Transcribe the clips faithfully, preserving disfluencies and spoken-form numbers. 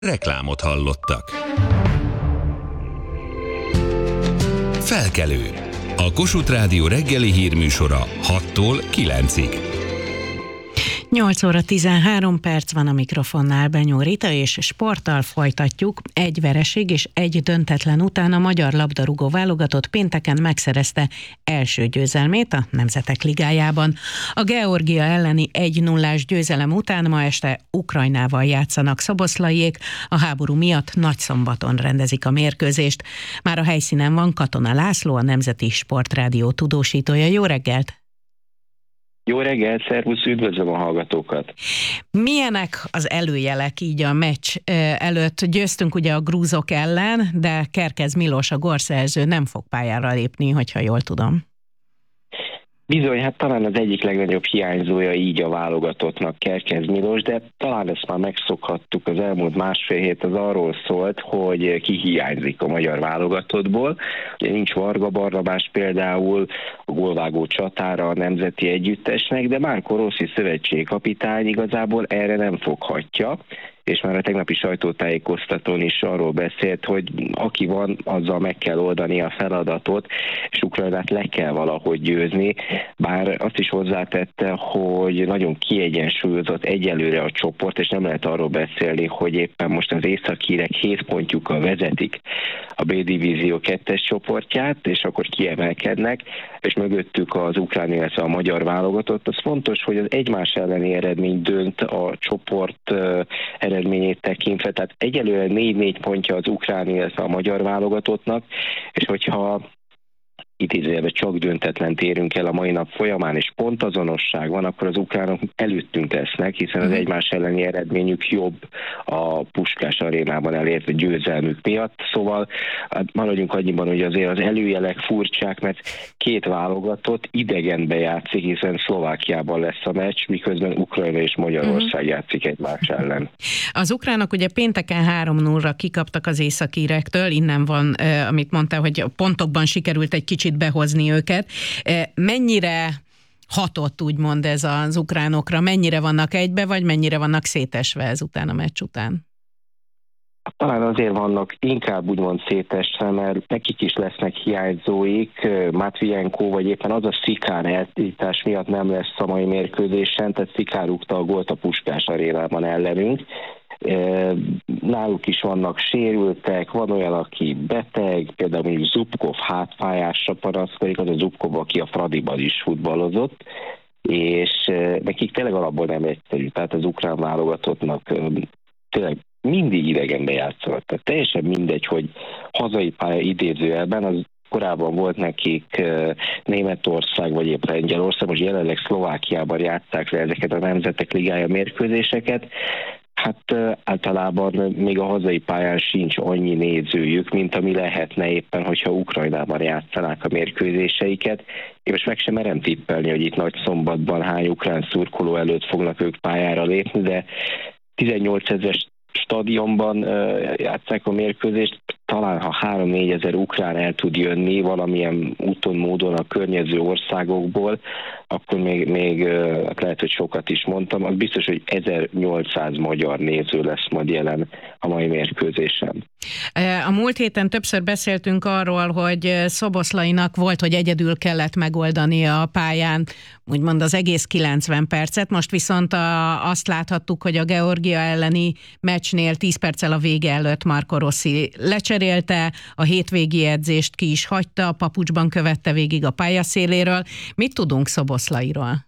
Reklámot hallottak. Felkelő. A Kossuth Rádió reggeli hírműsora hattól kilencig. nyolc óra tizenhárom perc van a mikrofonnál, Benyó Rita, és sporttal folytatjuk. Egy vereség és egy döntetlen után a magyar labdarúgó válogatott pénteken megszerezte első győzelmét a Nemzetek Ligájában. A Georgia elleni egy nullás győzelem után ma este Ukrajnával játszanak szoboszlaiék, a háború miatt Nagyszombaton rendezik a mérkőzést. Már a helyszínen van Katona László, a Nemzeti Sportrádió tudósítója. Jó reggelt! Jó reggel, szervusz, üdvözlöm a hallgatókat! Milyenek az előjelek így a meccs előtt? Győztünk ugye a grúzok ellen, de Kerkez Milos, a gólszerző nem fog pályára lépni, hogyha jól tudom. Bizony, hát talán az egyik legnagyobb hiányzója így a válogatottnak Kerkez Milos, de talán ezt már megszokhattuk, az elmúlt másfél hét az arról szólt, hogy ki hiányzik a magyar válogatottból. Ugye nincs Varga Barnabás például, a gólvágó csatára a nemzeti együttesnek, de Marco Rossi szövetségkapitány igazából erre nem foghatja, és már a tegnapi sajtótájékoztatón is arról beszélt, hogy aki van, azzal meg kell oldani a feladatot, és Ukrajnát le kell valahogy győzni, bár azt is hozzátette, hogy nagyon kiegyensúlyozott egyelőre a csoport, és nem lehet arról beszélni, hogy éppen most az északírek hét pontjukkal vezetik a B-divízió kettes csoportját, és akkor kiemelkednek, és mögöttük az ukrán, illetve a magyar válogatott. Az fontos, hogy az egymás elleni eredmény dönt a csoport eredményét tekintve, tehát egyelőre négy-négy pontja az ukrán, illetve a magyar válogatottnak, és hogyha idézőjelben csak döntetlen érünk el a mai nap folyamán, és pontazonosság van, akkor az ukránok előttünk lesznek, hiszen az egymás elleni eredményük jobb a Puskás arénában elért győzelmük miatt. Szóval maradjunk annyiban, hogy azért az előjelek furcsák, mert két válogatott idegenbe játszik, hiszen Szlovákiában lesz a meccs, miközben Ukrajna és Magyarország játszik egymás ellen. Az ukránok ugye pénteken három nullra kikaptak az északírektől, innen van, amit mondta, hogy a pontokban sikerült egy kicsit behozni őket. Mennyire hatott úgymond ez az ukránokra? Mennyire vannak egybe, vagy mennyire vannak szétesve ezután a meccs után? Talán azért vannak inkább úgymond szétesve, mert nekik is lesznek hiányzóik. Matvienko vagy éppen az a Szikár eltiltás miatt nem lesz a mai mérkőzésen, tehát Szikár rúgta a gólt a Puskás arénában ellenünk. Náluk is vannak sérültek, van olyan, aki beteg, például mondjuk Zubkov hátfájásra panaszkodik, az a Zubkov, aki a Fradiban is futballozott, és nekik tényleg alapból nem egyszerű, tehát az ukrán válogatottnak tényleg mindig idegenbe játszott. Tehát teljesen mindegy, hogy hazai pálya idézőjelben, az korábban volt nekik Németország vagy épp Lengyelország, most jelenleg Szlovákiában játsszák le ezeket a Nemzetek Ligája mérkőzéseket. Hát általában még a hazai pályán sincs annyi nézőjük, mint ami lehetne éppen, hogyha Ukrajnában játszanák a mérkőzéseiket. Én most meg sem merem tippelni, hogy itt Nagyszombatban hány ukrán szurkoló előtt fognak ők pályára lépni, de tizennyolcezer stadionban játsszák a mérkőzést, talán ha három-négyezer ukrán el tud jönni valamilyen úton, módon a környező országokból, akkor még, még lehet, hogy sokat is mondtam, az biztos, hogy ezernyolcszáz magyar néző lesz majd jelen a mai mérkőzésen. A múlt héten többször beszéltünk arról, hogy Szoboszlainak volt, hogy egyedül kellett megoldani a pályán, úgymond az egész kilencven percet, most viszont a, azt láthattuk, hogy a Georgia elleni meccsnél tíz perccel a vége előtt Marco Rossi lecserélte, a hétvégi edzést ki is hagyta, papucsban követte végig a pályaszéléről. Mit tudunk Szoboszlairól?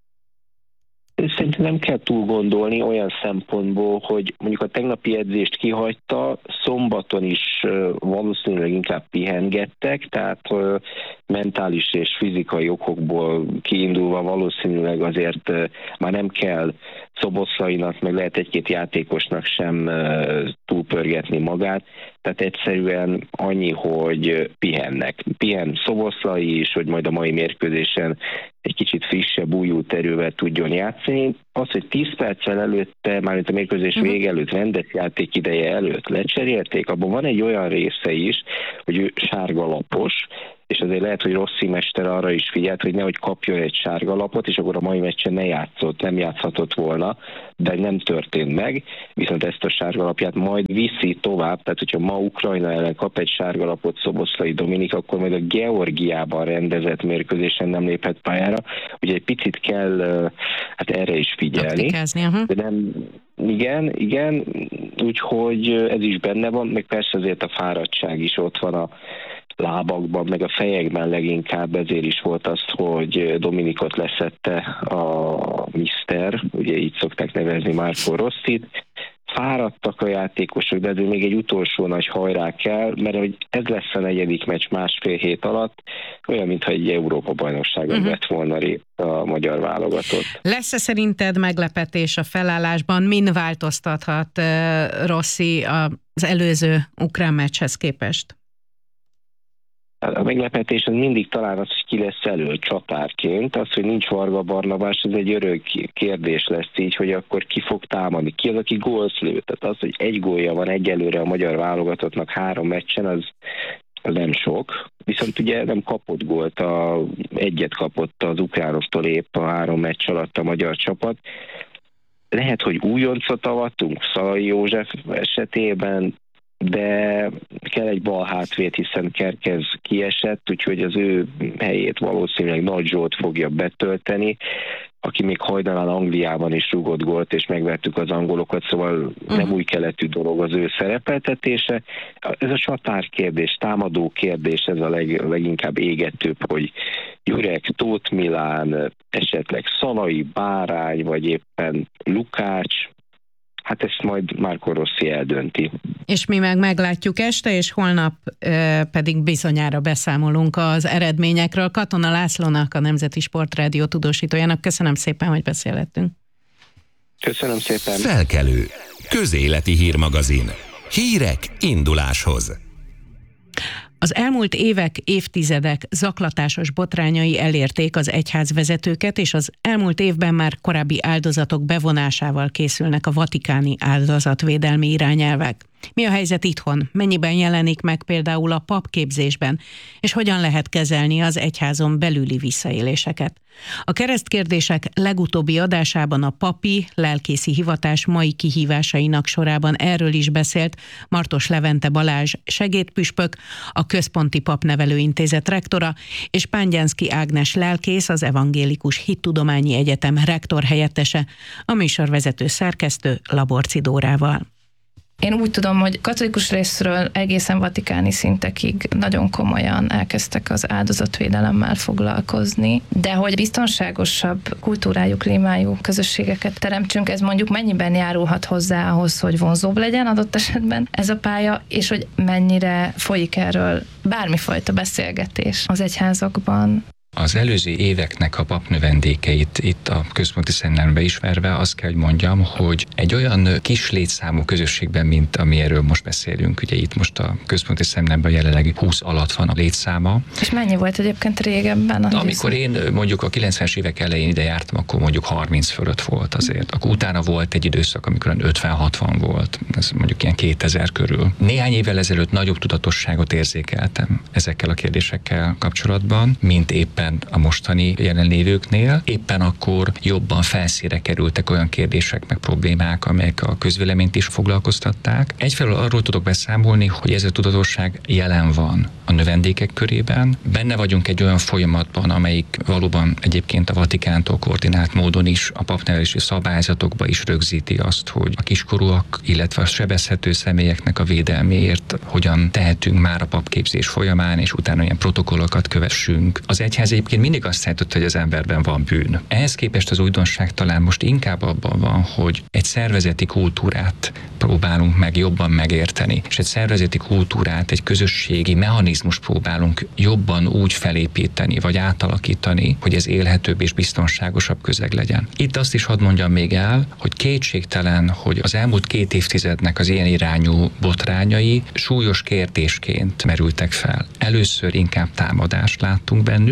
Szerintem nem kell túl gondolni olyan szempontból, hogy mondjuk a tegnapi edzést kihagyta, szombaton is valószínűleg inkább pihengettek, tehát mentális és fizikai okokból kiindulva valószínűleg azért már nem kell Szoboszlainak, meg lehet egy-két játékosnak sem túlpörgetni magát, tehát egyszerűen annyi, hogy pihennek. Pihen Szoboszlai is, hogy majd a mai mérkőzésen egy kicsit frissebb, újult erővel tudjon játszani. Az, hogy tíz perccel előtte, mármint a mérkőzés uh-huh. vége előtt, rendes játék ideje előtt lecserélték, abban van egy olyan része is, hogy ő sárga lapos, és azért lehet, hogy Rossi mester arra is figyelt, hogy nehogy kapjon egy sárga lapot, és akkor a mai meccsen ne játszott, nem játszhatott volna, de nem történt meg, viszont ezt a sárga lapját majd viszi tovább, tehát hogyha ma Ukrajna ellen kap egy sárga lapot Szoboszlai Dominik, akkor majd a Georgiában rendezett mérkőzésen nem léphet pályára. Ugye egy picit kell hát erre is figyelni. De nem, igen, igen, úgyhogy ez is benne van, meg persze azért a fáradtság is ott van a lábakban, meg a fejekben leginkább, ezért is volt az, hogy Dominikot leszette a miszter, ugye így szokták nevezni Marco Rossit. Fáradtak a játékosok, de ezért még egy utolsó nagy hajrá kell, mert hogy ez lesz a negyedik meccs másfél hét alatt, olyan, mintha egy Európa-bajnokságon uh-huh. vett volna részt a magyar válogatott. Lesz-e szerinted meglepetés a felállásban? Min változtathat uh, Rossi az előző ukrán meccshez képest? A meglepetés az mindig talán az, hogy ki lesz elő csatárként. Az, hogy nincs Varga Barnabás, ez egy örök kérdés lesz így, hogy akkor ki fog támadni. Ki az, aki gólt lő? Tehát az, hogy egy gólja van egyelőre a magyar válogatottnak három meccsen, az, az nem sok. Viszont ugye nem kapott gólt, a, egyet kapott az ukránoktól épp a három meccs alatt a magyar csapat. Lehet, hogy újoncot avatunk Szalai József esetében, de kell egy bal hátvét, hiszen Kerkez kiesett, úgyhogy az ő helyét valószínűleg Nagy Zsolt fogja betölteni, aki még hajnalán Angliában is rúgott gólt, és megvertük az angolokat, szóval uh-huh. nem új keletű dolog az ő szerepeltetése. Ez a csatárkérdés, támadó kérdés, ez a leg, leginkább égetőbb, hogy Jurek, Tóth Milán, esetleg Szalai, Bárány, vagy éppen Lukács, hát ezt majd Marco Rossi eldönti. És mi meg meglátjuk este, és holnap e, pedig bizonyára beszámolunk az eredményekről. Katona Lászlónak, a Nemzeti Sportrádió tudósítójának köszönöm szépen, hogy beszélhettünk. Köszönöm szépen. Felkelő. Közéleti hírmagazin. Hírek induláshoz. Az elmúlt évek, évtizedek zaklatásos botrányai elérték az egyházvezetőket, és az elmúlt évben már korábbi áldozatok bevonásával készülnek a vatikáni áldozatvédelmi irányelvek. Mi a helyzet itthon? Mennyiben jelenik meg például a papképzésben? És hogyan lehet kezelni az egyházon belüli visszaéléseket? A keresztkérdések legutóbbi adásában a papi, lelkészi hivatás mai kihívásainak sorában erről is beszélt Martos Levente Balázs segédpüspök, a Központi Papnevelőintézet rektora, és Pángyánszky Ágnes lelkész, az Evangélikus Hittudományi Egyetem rektor helyettese, a műsorvezető szerkesztő Laborci Dórával. Én úgy tudom, hogy katolikus részről egészen vatikáni szintekig nagyon komolyan elkezdtek az áldozatvédelemmel foglalkozni, de hogy biztonságosabb kultúrájú, klímájú közösségeket teremtsünk, ez mondjuk mennyiben járulhat hozzá ahhoz, hogy vonzóbb legyen adott esetben ez a pálya, és hogy mennyire folyik erről bármifajta beszélgetés az egyházakban. Az előző éveknek a papnövendékeit itt a központi szemináriumban ismerve azt kell, hogy mondjam, hogy egy olyan kis létszámú közösségben, mint ami erről most beszélünk, ugye itt most a központi szemináriumban jelenleg húsz alatt van a létszáma. És mennyi volt egyébként régebben? Amikor én mondjuk a kilencvenes évek elején ide jártam, akkor mondjuk harminc fölött volt azért. Akkor utána volt egy időszak, amikor ötven-hatvan volt, ez mondjuk ilyen kétezer körül. Néhány évvel ezelőtt nagyobb tudatosságot érzékeltem ezekkel a kérdésekkel kapcsolatban, mint éppen a mostani jelenlévőknél. Éppen akkor jobban felszínre kerültek olyan kérdések meg problémák, amelyek a közvéleményt is foglalkoztatták. Egyfelől arról tudok beszámolni, hogy ez a tudatosság jelen van a növendékek körében. Benne vagyunk egy olyan folyamatban, amelyik valóban egyébként a Vatikántól koordinált módon is a papnevelési szabályzatokba is rögzíti azt, hogy a kiskorúak, illetve a sebezhető személyeknek a védelméért hogyan tehetünk már a papképzés folyamán, és utána ilyen protokollokat kövessünk. Az egyház egyébként mindig azt szállított, hogy az emberben van bűn. Ehhez képest az újdonság talán most inkább abban van, hogy egy szervezeti kultúrát próbálunk meg jobban megérteni, és egy szervezeti kultúrát, egy közösségi mechanizmust próbálunk jobban úgy felépíteni, vagy átalakítani, hogy ez élhetőbb és biztonságosabb közeg legyen. Itt azt is hadd mondjam még el, hogy kétségtelen, hogy az elmúlt két évtizednek az ilyen irányú botrányai súlyos kérdésként merültek fel. Először inkább támadást láttunk bennük,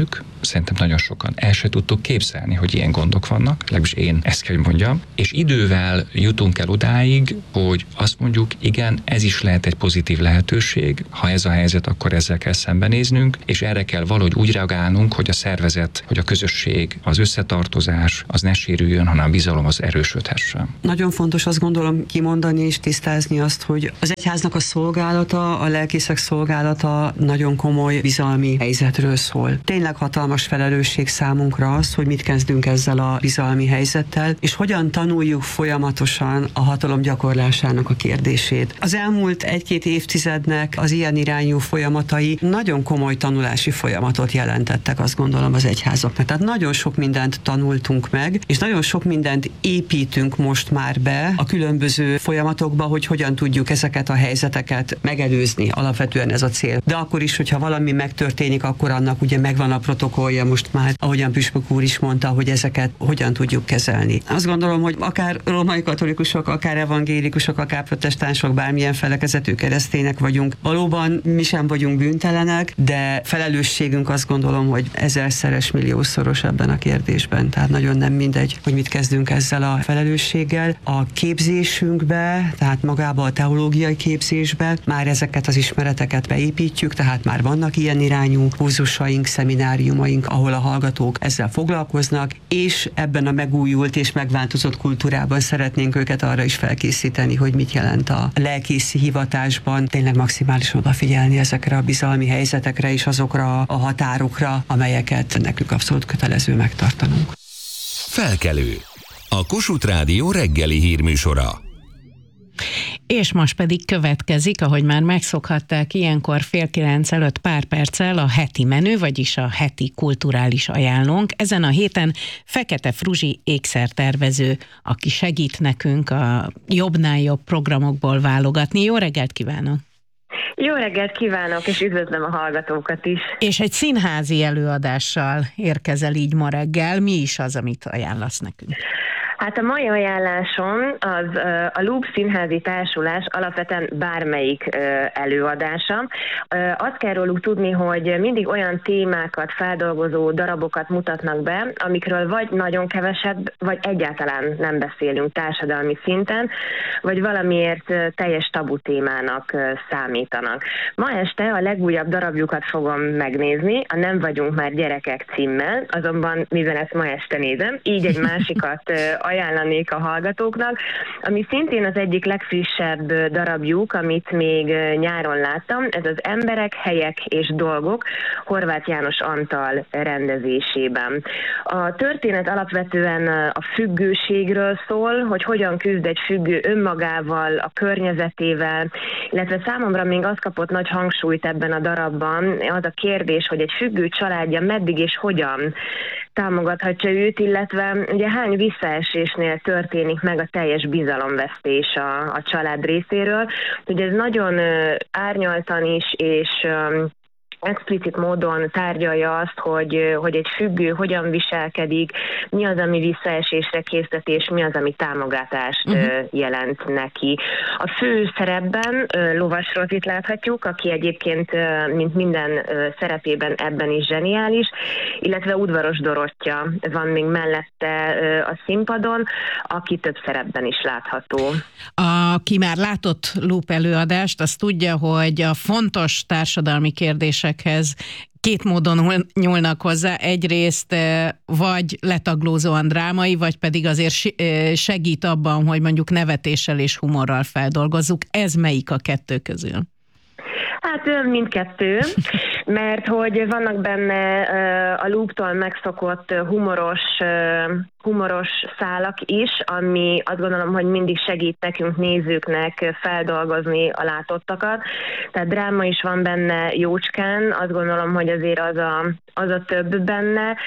szerintem nagyon sokan el se tudtuk képzelni, hogy ilyen gondok vannak, legalábbis én ezt kell, hogy mondjam, és idővel jutunk el odáig, hogy azt mondjuk, igen, ez is lehet egy pozitív lehetőség, ha ez a helyzet, akkor ezzel kell szembenéznünk, és erre kell valahogy úgy reagálnunk, hogy a szervezet, hogy a közösség, az összetartozás, az ne sérüljön, hanem a bizalom az erősödhessen. Nagyon fontos azt gondolom kimondani és tisztázni azt, hogy az egyháznak a szolgálata, a lelkészek szolgálata nagyon komoly bizalmi helyzetről szól. Tényleg hatalmas felelősség számunkra az, hogy mit kezdünk ezzel a bizalmi helyzettel, és hogyan tanuljuk folyamatosan a hatalom gyakorlásának a kérdését. Az elmúlt egy-két évtizednek az ilyen irányú folyamatai nagyon komoly tanulási folyamatot jelentettek, azt gondolom, az egyházaknak. Tehát nagyon sok mindent tanultunk meg, és nagyon sok mindent építünk most már be a különböző folyamatokba, hogy hogyan tudjuk ezeket a helyzeteket megelőzni. Alapvetően ez a cél. De akkor is, hogyha valami megtörténik, akkor annak ugye megvan a protokollja most már, ahogyan püspök úr is mondta, hogy ezeket hogyan tudjuk kezelni. Azt gondolom, hogy akár római katolikusok, akár evangélikusok, akár protestánsok, bármilyen felekezetű keresztények vagyunk, valóban mi sem vagyunk bűntelenek, de felelősségünk azt gondolom, hogy ezerszeres, milliószoros ebben a kérdésben. Tehát nagyon nem mindegy, hogy mit kezdünk ezzel a felelősséggel. A képzésünkbe, tehát magába a teológiai képzésbe már ezeket az ismereteket beépítjük, tehát már vannak ilyen irányú kurzusaink, szemináriumaink, ahol a hallgatók ezzel foglalkoznak, és ebben a megújult és megváltozott kultúrában szeretnénk őket arra is felkészíteni, hogy mit jelent a lelkészi hivatásban, tényleg maximálisan odafigyelni ezekre a bizalmi helyzetekre és azokra a határokra, amelyeket nekünk abszolút kötelező megtartanunk. Felkelő. A Kossuth Rádió reggeli hírműsora. És most pedig következik, ahogy már megszokhatták ilyenkor fél kilenc előtt pár perccel a heti menü, vagyis a heti kulturális ajánlónk. Ezen a héten Fekete Fruzsi ékszertervező, aki segít nekünk a jobbnál jobb programokból válogatni. Jó reggelt kívánok! Jó reggelt kívánok, és üdvözlöm a hallgatókat is. És egy színházi előadással érkezel így ma reggel. Mi is az, amit ajánlasz nekünk? Hát a mai ajánlásom az a Loop Színházi Társulás alapvetően bármelyik előadása. Azt kell róluk tudni, hogy mindig olyan témákat, feldolgozó darabokat mutatnak be, amikről vagy nagyon keveset, vagy egyáltalán nem beszélünk társadalmi szinten, vagy valamiért teljes tabu témának számítanak. Ma este a legújabb darabjukat fogom megnézni, a Nem vagyunk már gyerekek címmel, azonban mivel ezt ma este nézem, így egy másikat ajánlanék a hallgatóknak, ami szintén az egyik legfrissebb darabjuk, amit még nyáron láttam, ez az Emberek, helyek és dolgok Horváth János Antal rendezésében. A történet alapvetően a függőségről szól, hogy hogyan küzd egy függő önmagával, a környezetével, illetve számomra még az kapott nagy hangsúlyt ebben a darabban, az a kérdés, hogy egy függő családja meddig és hogyan támogathatja őt, illetve ugye hány visszaesésnél történik meg a teljes bizalomvesztés a, a család részéről. Ugye ez nagyon árnyaltan is, és explicit módon tárgyalja azt, hogy, hogy egy függő hogyan viselkedik, mi az, ami visszaesésre késztetés, mi az, ami támogatást uh-huh. jelent neki. A fő szerepben Lovas Rozit láthatjuk, aki egyébként, mint minden szerepében ebben is zseniális, illetve Udvaros Dorottya van még mellette a színpadon, aki több szerepben is látható. Aki már látott Loop előadást, az tudja, hogy a fontos társadalmi kérdések két módon nyúlnak hozzá. Egyrészt vagy letaglózóan drámai, vagy pedig azért segít abban, hogy mondjuk nevetéssel és humorral feldolgozzuk. Ez melyik a kettő közül? Hát mindkettő, mert hogy vannak benne a Looptól megszokott humoros, humoros szálak is, ami azt gondolom, hogy mindig segít nekünk nézőknek feldolgozni a látottakat. Tehát dráma is van benne jócskán, azt gondolom, hogy azért az a, az a több benne,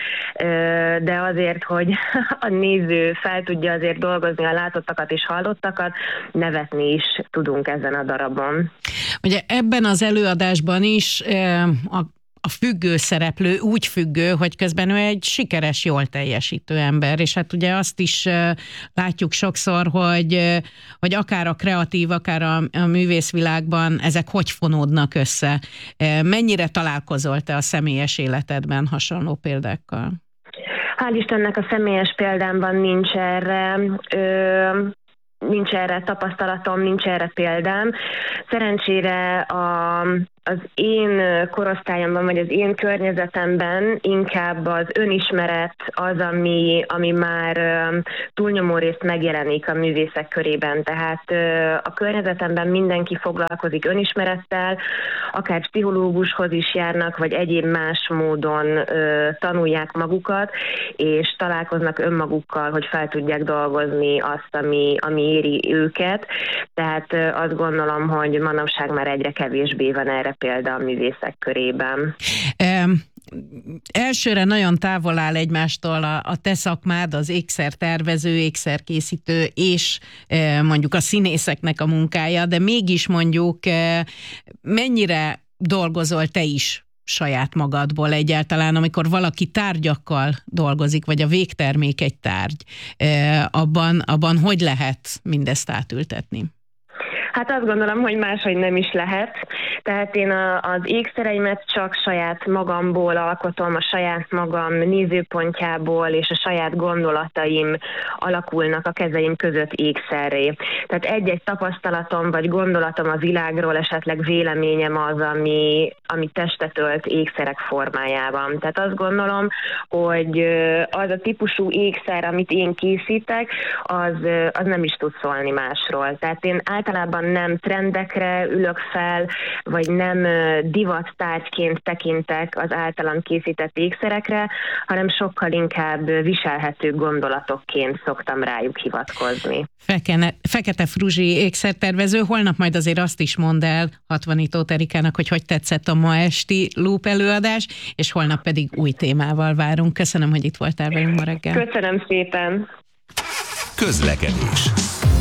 de azért, hogy a néző fel tudja azért dolgozni a látottakat és hallottakat, nevetni is tudunk ezen a darabon. Ugye ebben az előadásban is a a függő szereplő úgy függő, hogy közben ő egy sikeres, jól teljesítő ember, és hát ugye azt is látjuk sokszor, hogy, hogy akár a kreatív, akár a, a művészvilágban ezek hogy fonódnak össze. Mennyire találkozol te a személyes életedben hasonló példákkal? Hál' Istennek a személyes példámban nincs erre... Ö... nincs erre tapasztalatom, nincs erre példám. Szerencsére a, az én korosztályomban, vagy az én környezetemben inkább az önismeret az, ami, ami már túlnyomó részt megjelenik a művészek körében. Tehát a környezetemben mindenki foglalkozik önismerettel, akár pszichológushoz is járnak, vagy egyéb más módon tanulják magukat, és találkoznak önmagukkal, hogy fel tudják dolgozni azt, ami, ami éri őket. Tehát azt gondolom, hogy manapság már egyre kevésbé van erre példa a művészek körében. Um. Elsőre nagyon távol áll egymástól a, a te szakmád, az ékszertervező, ékszerkészítő és e, mondjuk a színészeknek a munkája, de mégis mondjuk e, mennyire dolgozol te is saját magadból egyáltalán, amikor valaki tárgyakkal dolgozik, vagy a végtermék egy tárgy, e, abban, abban hogy lehet mindezt átültetni? Hát azt gondolom, hogy máshogy nem is lehet. Tehát én a, az ékszereimet csak saját magamból alkotom, a saját magam nézőpontjából, és a saját gondolataim alakulnak a kezeim között ékszerré. Tehát egy-egy tapasztalatom vagy gondolatom a világról, esetleg véleményem az, ami, ami testet ölt ékszerek formájában. Tehát azt gondolom, hogy az a típusú ékszer, amit én készítek, az, az nem is tud szólni másról. Tehát én általában nem trendekre ülök fel, vagy nem divattárgyként tekintek az általam készített ékszerekre, hanem sokkal inkább viselhető gondolatokként szoktam rájuk hivatkozni. Fekene, Fekete Fruzsi ékszertervező, holnap majd azért azt is mondd el Hatvanitó Erikának, hogy hogy tetszett a ma esti Loop előadás, és holnap pedig új témával várunk. Köszönöm, hogy itt voltál velünk ma reggel. Köszönöm szépen! Közlekedés.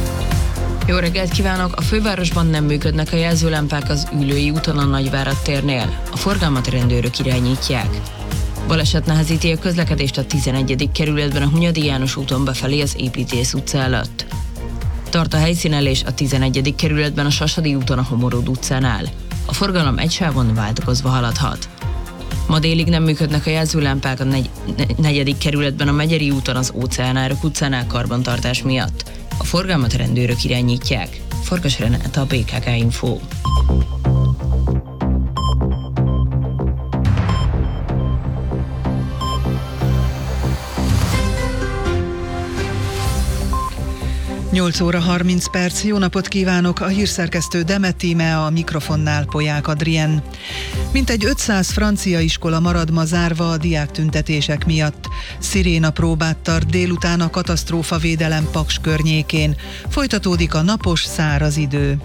Jó reggelt kívánok! A fővárosban nem működnek a jelzőlámpák az Üllői úton a Nagyvárad térnél. A forgalmat rendőrök irányítják. Baleset nehezíti a közlekedést a tizenegyedik kerületben a Hunyadi János úton befelé az Építész utca előtt. Tart a helyszínelés a tizenegyedik kerületben a Sasadi úton a Homorod utcánál. A forgalom egy sávon váltakozva haladhat. Ma délig nem működnek a jelzőlámpák a negy- negyedik kerületben a Megyeri úton az Óceánárok utcánál karbantartás miatt. A forgalmat rendőrök irányítják. Farkas Renata, a bé ká ká Info. nyolc óra harminc perc, jó napot kívánok, a hírszerkesztő Demet Íme, a mikrofonnál Polyák Adrien. Mintegy ötszáz francia iskola marad ma zárva a diáktüntetések miatt. Sziréna próbát tart délután a katasztrófavédelem Paks környékén. Folytatódik a napos, száraz idő.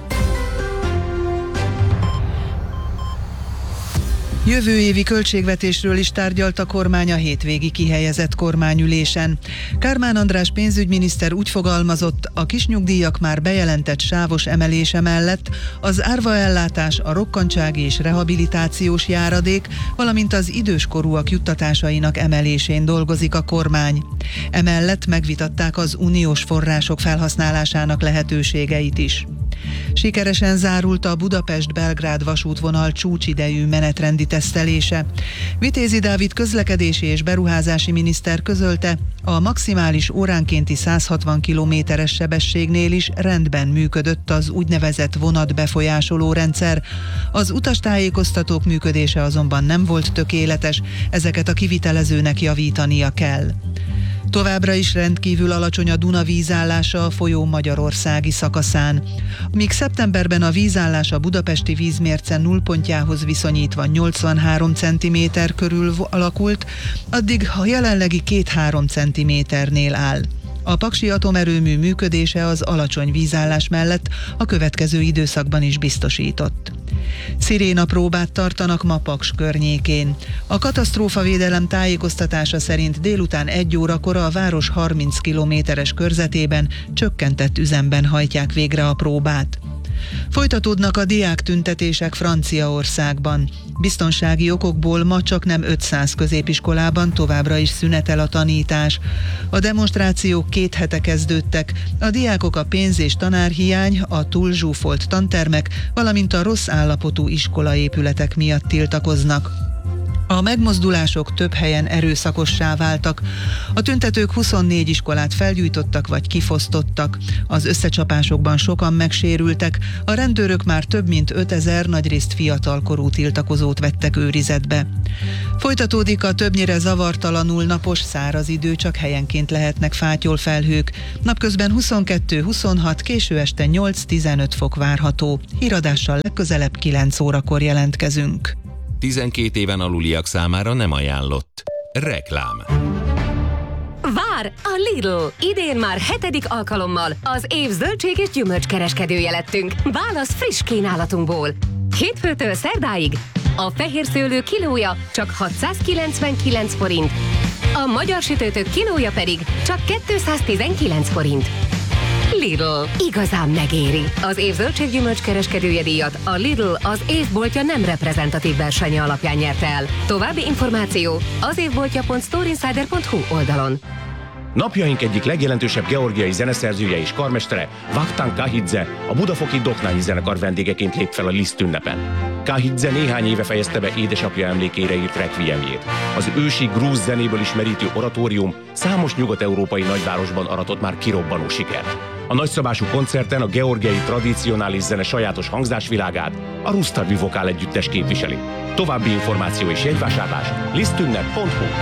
Jövő évi költségvetésről is tárgyalt a kormány a hétvégi kihelyezett kormányülésen. Kármán András pénzügyminiszter úgy fogalmazott, a kisnyugdíjak már bejelentett sávos emelése mellett az árvaellátás, a rokkantsági és rehabilitációs járadék, valamint az időskorúak juttatásainak emelésén dolgozik a kormány. Emellett megvitatták az uniós források felhasználásának lehetőségeit is. Sikeresen zárult a Budapest-Belgrád vasútvonal csúcsidejű menetrendi tesztelése. Vitézi Dávid közlekedési és beruházási miniszter közölte, a maximális óránkénti száz hatvan kilométeres sebességnél is rendben működött az úgynevezett vonatbefolyásoló rendszer. Az utastájékoztatók működése azonban nem volt tökéletes, ezeket a kivitelezőnek javítania kell. Továbbra is rendkívül alacsony a Duna vízállása a folyó magyarországi szakaszán. Míg szeptemberben a vízállás a budapesti vízmérce nullpontjához viszonyítva nyolcvanhárom centiméter körül alakult, addig a jelenlegi két-három centiméternél áll. A paksi atomerőmű működése az alacsony vízállás mellett a következő időszakban is biztosított. Sziréna próbát tartanak ma Paks környékén. A katasztrófavédelem tájékoztatása szerint délután egy órakor a város harminc kilométeres körzetében csökkentett üzemben hajtják végre a próbát. Folytatódnak a diáktüntetések Franciaországban. Biztonsági okokból ma csak nem ötszáz középiskolában továbbra is szünetel a tanítás. A demonstrációk két hete kezdődtek. A diákok a pénz- és tanárhiány, a túl zsúfolt tantermek, valamint a rossz állapotú iskolaépületek miatt tiltakoznak. A megmozdulások több helyen erőszakossá váltak. A tüntetők huszonnégy iskolát felgyújtottak vagy kifosztottak. Az összecsapásokban sokan megsérültek, a rendőrök már több mint ötezer nagyrészt fiatalkorú tiltakozót vettek őrizetbe. Folytatódik a többnyire zavartalanul napos száraz idő, csak helyenként lehetnek fátyolfelhők. Napközben huszonkettő huszonhat, késő este nyolc-tizenöt fok várható. Híradással legközelebb kilenc órakor jelentkezünk. tizenkét éven aluliak számára nem ajánlott. Reklám. Vár a Lidl! Idén már hetedik alkalommal az év zöldség és gyümölcskereskedője lettünk. Válasz friss kínálatunkból. Hétfőtől szerdáig a fehér szőlő kilója csak hatszázkilencvenkilenc forint, a magyar sütőtök kilója pedig csak kétszáztizenkilenc forint. Lidl. Igazán megéri. Az év zöldséggyümölcskereskedője díjat a Lidl az évboltja nem reprezentatív versenye alapján nyerte el. További információ az évboltja pont storeinsider pont hu oldalon. Napjaink egyik legjelentősebb georgiai zeneszerzője és karmestere, Vakhtang Kahidze, a budafoki Doknányi zenekar vendégeként lép fel a Liszt ünnepen. Kahidze néhány éve fejezte be édesapja emlékére írt rekviemjét. Az ősi grúz zenéből ismerítő oratórium számos nyugat-európai nagyvárosban aratott már kirobbanó sikert. A nagyszabású koncerten a georgiai tradicionális zene sajátos hangzásvilágát a Rusztavi Vokál együttes képviseli. További információ és jegyvásárlás lisztünnep pont hu.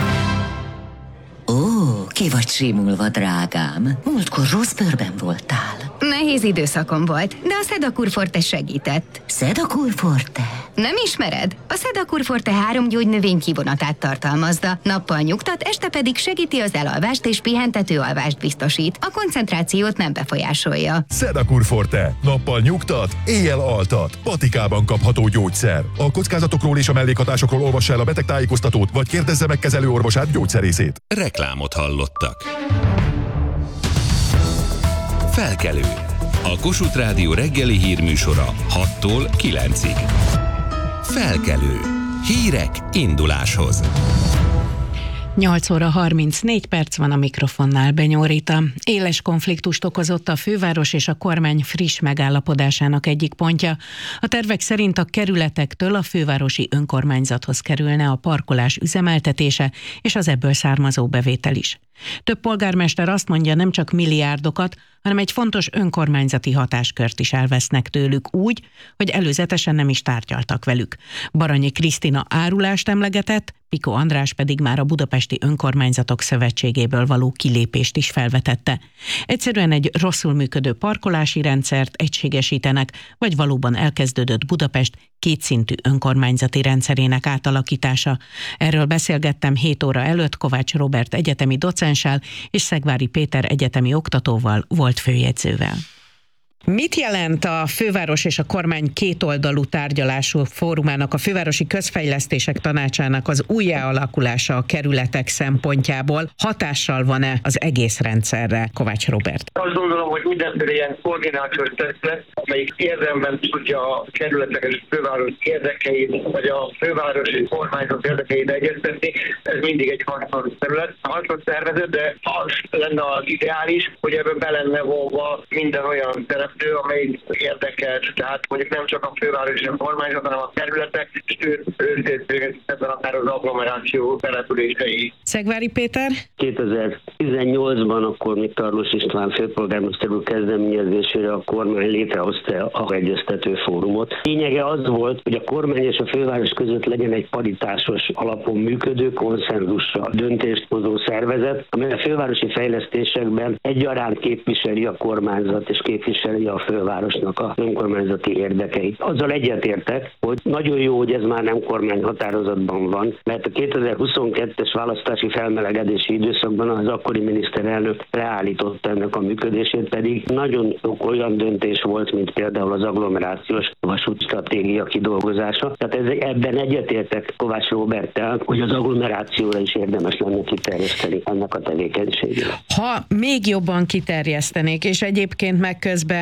Ó, ki vagy simulva, drágám. Múltkor rossz bőrben voltál. Nehéz időszakom volt, de a Sedakur Forte segített. Sedakur Forte? Nem ismered? A Sedakur Forte három gyógynövény kivonatát tartalmazza. Nappal nyugtat, este pedig segíti az elalvást és pihentető alvást biztosít. A koncentrációt nem befolyásolja. Sedakur Forte. Nappal nyugtat, éjjel altat. Patikában kapható gyógyszer. A kockázatokról és a mellékhatásokról olvassa el a betegtájékoztatót, vagy kérdezze meg kezelőorvosát, gyógyszerészét. Reklámot hallottak. Felkelő. A Kossuth Rádió reggeli hírműsora hattól kilencig. Felkelő. Hírek induláshoz. nyolc óra harmincnégy perc van, a mikrofonnál Benyó Rita. Éles konfliktust okozott a főváros és a kormány friss megállapodásának egyik pontja. A tervek szerint a kerületektől a fővárosi önkormányzathoz kerülne a parkolás üzemeltetése és az ebből származó bevétel is. Több polgármester azt mondja, nem csak milliárdokat, hanem egy fontos önkormányzati hatáskört is elvesznek tőlük úgy, hogy előzetesen nem is tárgyaltak velük. Baranyi Krisztina árulást emlegetett, Piko András pedig már a Budapesti Önkormányzatok Szövetségéből való kilépést is felvetette. Egyszerűen egy rosszul működő parkolási rendszert egységesítenek, vagy valóban elkezdődött Budapest kétszintű önkormányzati rendszerének átalakítása. Erről beszélgettem hét óra előtt Kovács Róbert egyetemi docenssel és Szegvári Péter egyetemi oktatóval, volt főjegyzővel. Mit jelent a főváros és a kormány kétoldalú tárgyalású fórumának, a Fővárosi Közfejlesztések Tanácsának az újjáalakulása a kerületek szempontjából? Hatással van-e az egész rendszerre? Kovács Róbert. Azt gondolom, hogy mindenféle ilyen koordinációs testület, amelyik érdemben tudja a kerületek és főváros érdekeit, vagy a fővárosi kormányzat érdekeit egyeztetni, ez mindig egy hasznos terület, hasznos szervezet, de az lenne az ideális, hogy ebben be lenne vonva minden olyan terület, amelyik érdekelt, tehát mondjuk nem csak a főváros és a kormányzat, hanem a kerületek, és őszintén ebben akár az agglomeráció települései. Szegvári Péter? kétezer-tizennyolcban akkor még Tarlós István főpolgármester úr kezdeményezésére a kormány létrehozta a egyeztető fórumot. Lényege az volt, hogy a kormány és a főváros között legyen egy paritásos alapon működő, konszenzussal döntést hozó szervezet, amely a fővárosi fejlesztésekben egyaránt képviseli a kormányzat és képviseli a fővárosnak a önkormányzati érdekeit. Azzal egyetértek, hogy nagyon jó, hogy ez már nem kormányhatározatban van, mert a kétezer-huszonkettes választási felmelegedési időszakban az akkori miniszterelnök leállította ennek a működését, pedig nagyon sok olyan döntés volt, mint például az agglomerációs vasútstratégia kidolgozása. Tehát ez, ebben egyetértek Kovács Róberttel, hogy az agglomerációra is érdemes lenne kiterjeszteni ennek a tevékenységét. Ha még jobban kiterjesztenék, és egyébként meg közben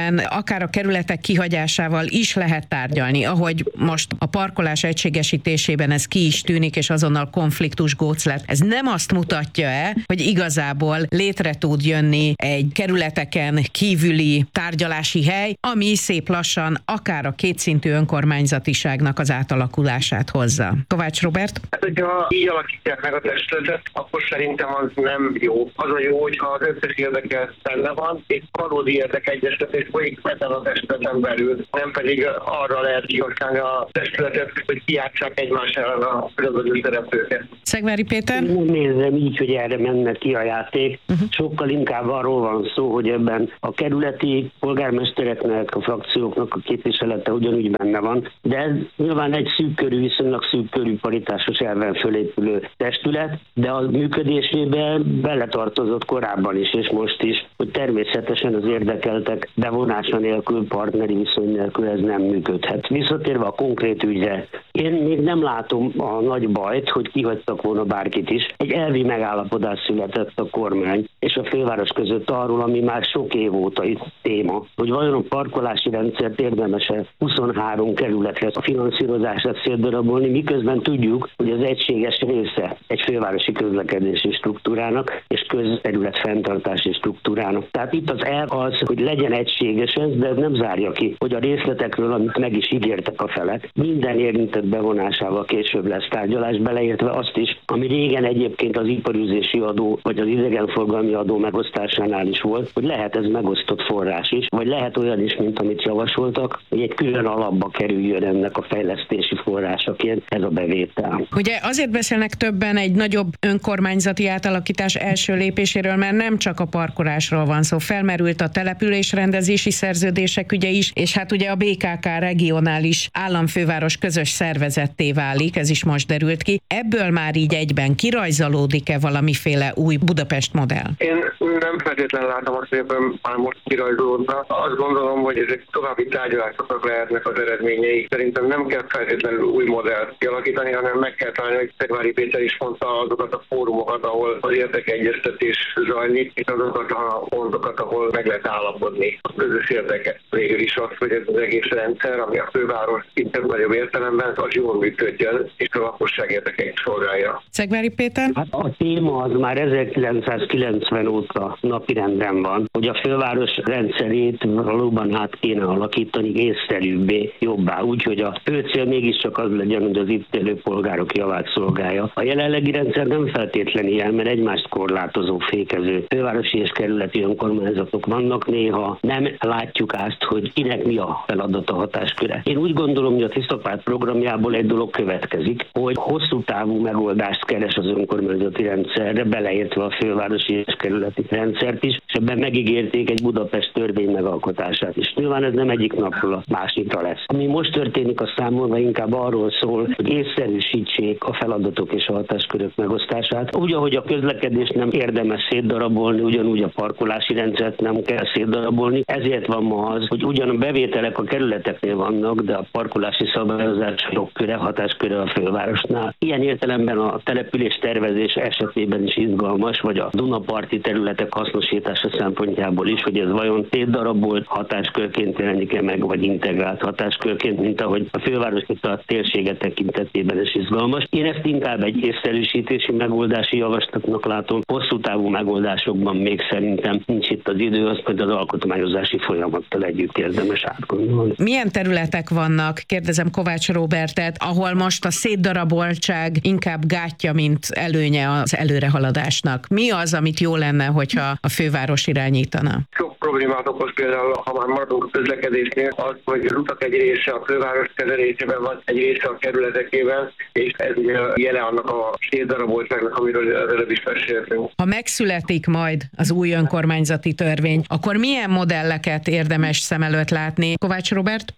amiben akár a kerületek kihagyásával is lehet tárgyalni, ahogy most a parkolás egységesítésében ez ki is tűnik, és azonnal konfliktus góc lett. Ez nem azt mutatja-e, hogy igazából létre tud jönni egy kerületeken kívüli tárgyalási hely, ami szép lassan akár a kétszintű önkormányzatiságnak az átalakulását hozza. Kovács Róbert? Hát, hogyha így alakítják meg a testületet, akkor szerintem az nem jó. Az a jó, hogyha az összes érdekelt benne van, és valódi érdekegyeztetés folyik ezen a testületen belül, nem pedig arra lehet kihasználni a testületet, hogy kijátsszák egymás ellen a különböző szereplőket. Szegvári Péter? Én úgy nézem így, hogy erre menne ki a játék. Uh-huh. Sokkal inkább arról van szó, hogy ebben a kerületi polgármestereknek, a frakcióknak a képviselete ugyanúgy benne van, de ez nyilván egy szűkkörű, viszonylag szűkkörű paritásos elven fölépülő testület, de a működésébe beletartozott korábban is, és most is, hogy természetesen az érdekeltek bevonása nélkül, partneri viszony nélkül ez nem működhet. Visszatérve a konkrét ügyre, én még nem látom a nagy bajt, hogy kihagytak volna bárkit is. Egy elvi megállapodás született a kormány és a főváros között arról, ami már sok év óta itt téma, hogy vajon a parkolási rendszert érdemes-e huszonhárom kerületre a finanszírozását szétdarabolni, miközben tudjuk, hogy az egységes része egy fővárosi közlekedési struktúrának és közterület fenntartási struktúrának. Tehát itt az elv az, hogy legyen egységes ez, de ez nem zárja ki, hogy a részletekről, amit meg is ígértek a felek, minden érintett bevonásával később lesz tárgyalás, beleértve azt is, ami régen egyébként az iparűzési adó vagy az idegenforgalmi adó megosztásánál is volt, hogy lehet ez megosztott forrás is, vagy lehet olyan is, mint amit javasoltak, hogy egy külön alapba kerüljön ennek a fejlesztési forrásaként ez a bevétel. Ugye azért beszélnek többen egy nagyobb önkormányzati átalakítás első lépéséről, mert nem csak a parkolásról van szó, felmerült a településrendezési szerződések ügye is, és hát ugye a bé ká ká regionális államfőváros közös szervezetté válik, ez is most derült ki. Ebből már így egyben kirajzolódik-e valamiféle új Budapest modell? Én nem feltétlenül látom azt, hogy ebben már most kirajzolódna. Azt gondolom, hogy ezek további tárgyalásoknak lehetnek az eredményei. Szerintem nem kell feltétlenül új modellt kialakítani, hanem meg kell találni, hogy Szegvári Péter is mondta, azokat a fórumokat, ahol az érdekegyeztetés zajlik, és azokat a pontokat, ahol meg lehet állapodni a közös érdeket. Végül is az, hogy ez az egész rendszer, ami a főváros szinte nagyobb értelemben, az jól működjön, és a lakosság érdekeit szolgálja. Szegvári Péter? Hát a téma az már ezerkilencszázkilencven óta napirenden van, hogy a főváros rendszerét valóban át kéne alakítani észszerűbbé, jobbá, úgyhogy a fő cél mégiscsak az legyen, hogy az itt élő polgárok javát szolgálja. A jelenlegi rendszer nem feltétlenül ilyen, mert egymást korlátozó, fékező fővárosi és kerületi önkormányzatok vannak, néha nem látjuk azt, hogy kinek mi a feladata, hatásköre. Én úgy gondolom, hogy a Tiszta Párt programjából egy dolog következik, hogy hosszú távú megoldást keres az önkormányzati rendszerre, beleértve a fővárosi és kerületi rendszert is, és ebben megígérték egy Budapest törvény megalkotását is. Nyilván ez nem egyik napról a másikra lesz. Ami most történik a számomra inkább arról szól, hogy észszerűsítsék a feladatok és a hatáskörök megosztását. Úgy, ahogy a közlekedést nem érdemes szétdarabolni, ugyanúgy a parkolási rendszert nem kell szétdarabolni. Ezért van ma az, hogy ugyan a bevételek a kerületeknél vannak, de a parkolási szabályozás jogköre, hatásköre a fővárosnál. Ilyen értelemben a település tervezés esetében is izgalmas, vagy a Dunaparti területek hasznosítása szempontjából is, hogy ez vajon szétdarabolt hatáskörként jelenik-e meg, vagy integrált hatáskörként, mint ahogy a fővárosi térsége tekintetében is izgalmas. Én ezt inkább egy észszerűsítési megoldási javaslatnak látom. Hosszú távú megoldásokban még szerintem nincs itt az idő, az pedig az alkotmányozási folyamattal együtt érdemes átgondolni. Milyen területek vannak, kérdezem Kovács Róbertet, ahol most a szétdaraboltság inkább gátja, mint előnye az előrehaladásnak? Mi az, amit jó lenne, hogyha a főváros irányítana? Sok problémát okoz például, ha már maradunk a közlekedésnél, az, hogy az utak egy része a főváros kezelésében van, egy része a kerületekében, és ez ugye jele annak a szétdaraboltságnak, amiről az előbb is beszéltünk. Ha megszületik majd az új önkormányzati törvény, akkor milyen modelleket érdemes szem előtt látni? Kovács Róbert? Sok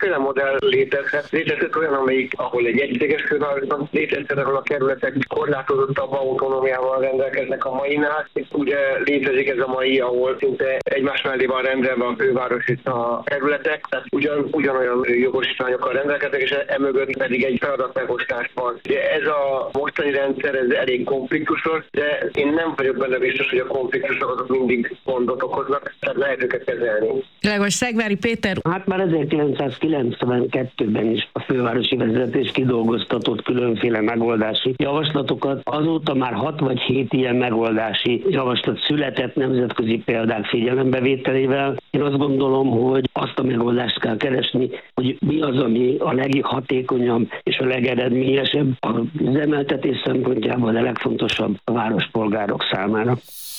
sokféle modell létezhet. Létezhet olyan, amelyik, ahol egy egységes fővárosban létezhet, ahol a kerületek korlátozottabb autonómiával rendelkeznek a mainál. Ugye létezik ez a mai, ahol szinte egymás mellé van rendelve a főváros és a kerületek, tehát ugyan, ugyanolyan jogosítványokkal rendelkeznek, és emögött pedig egy feladatmegosztás van. Ugye ez a mostani rendszer, ez elég konfliktusos, de én nem vagyok benne biztos, hogy a konfliktusok azok mindig gondot okoznak, tehát lehet őket kezelni. Világos. Szegvári Péter. Hát már ezerkilencszázkilencvenkettőben is a fővárosi vezetés kidolgoztatott különféle megoldási javaslatokat. Azóta már hat vagy hét ilyen megoldási javaslat született nemzetközi példák figyelembevételével. Én azt gondolom, hogy azt a megoldást kell keresni, hogy mi az, ami a leghatékonyabb és a legeredményesebb az üzemeltetés szempontjából, a legfontosabb a várospolgárok számára.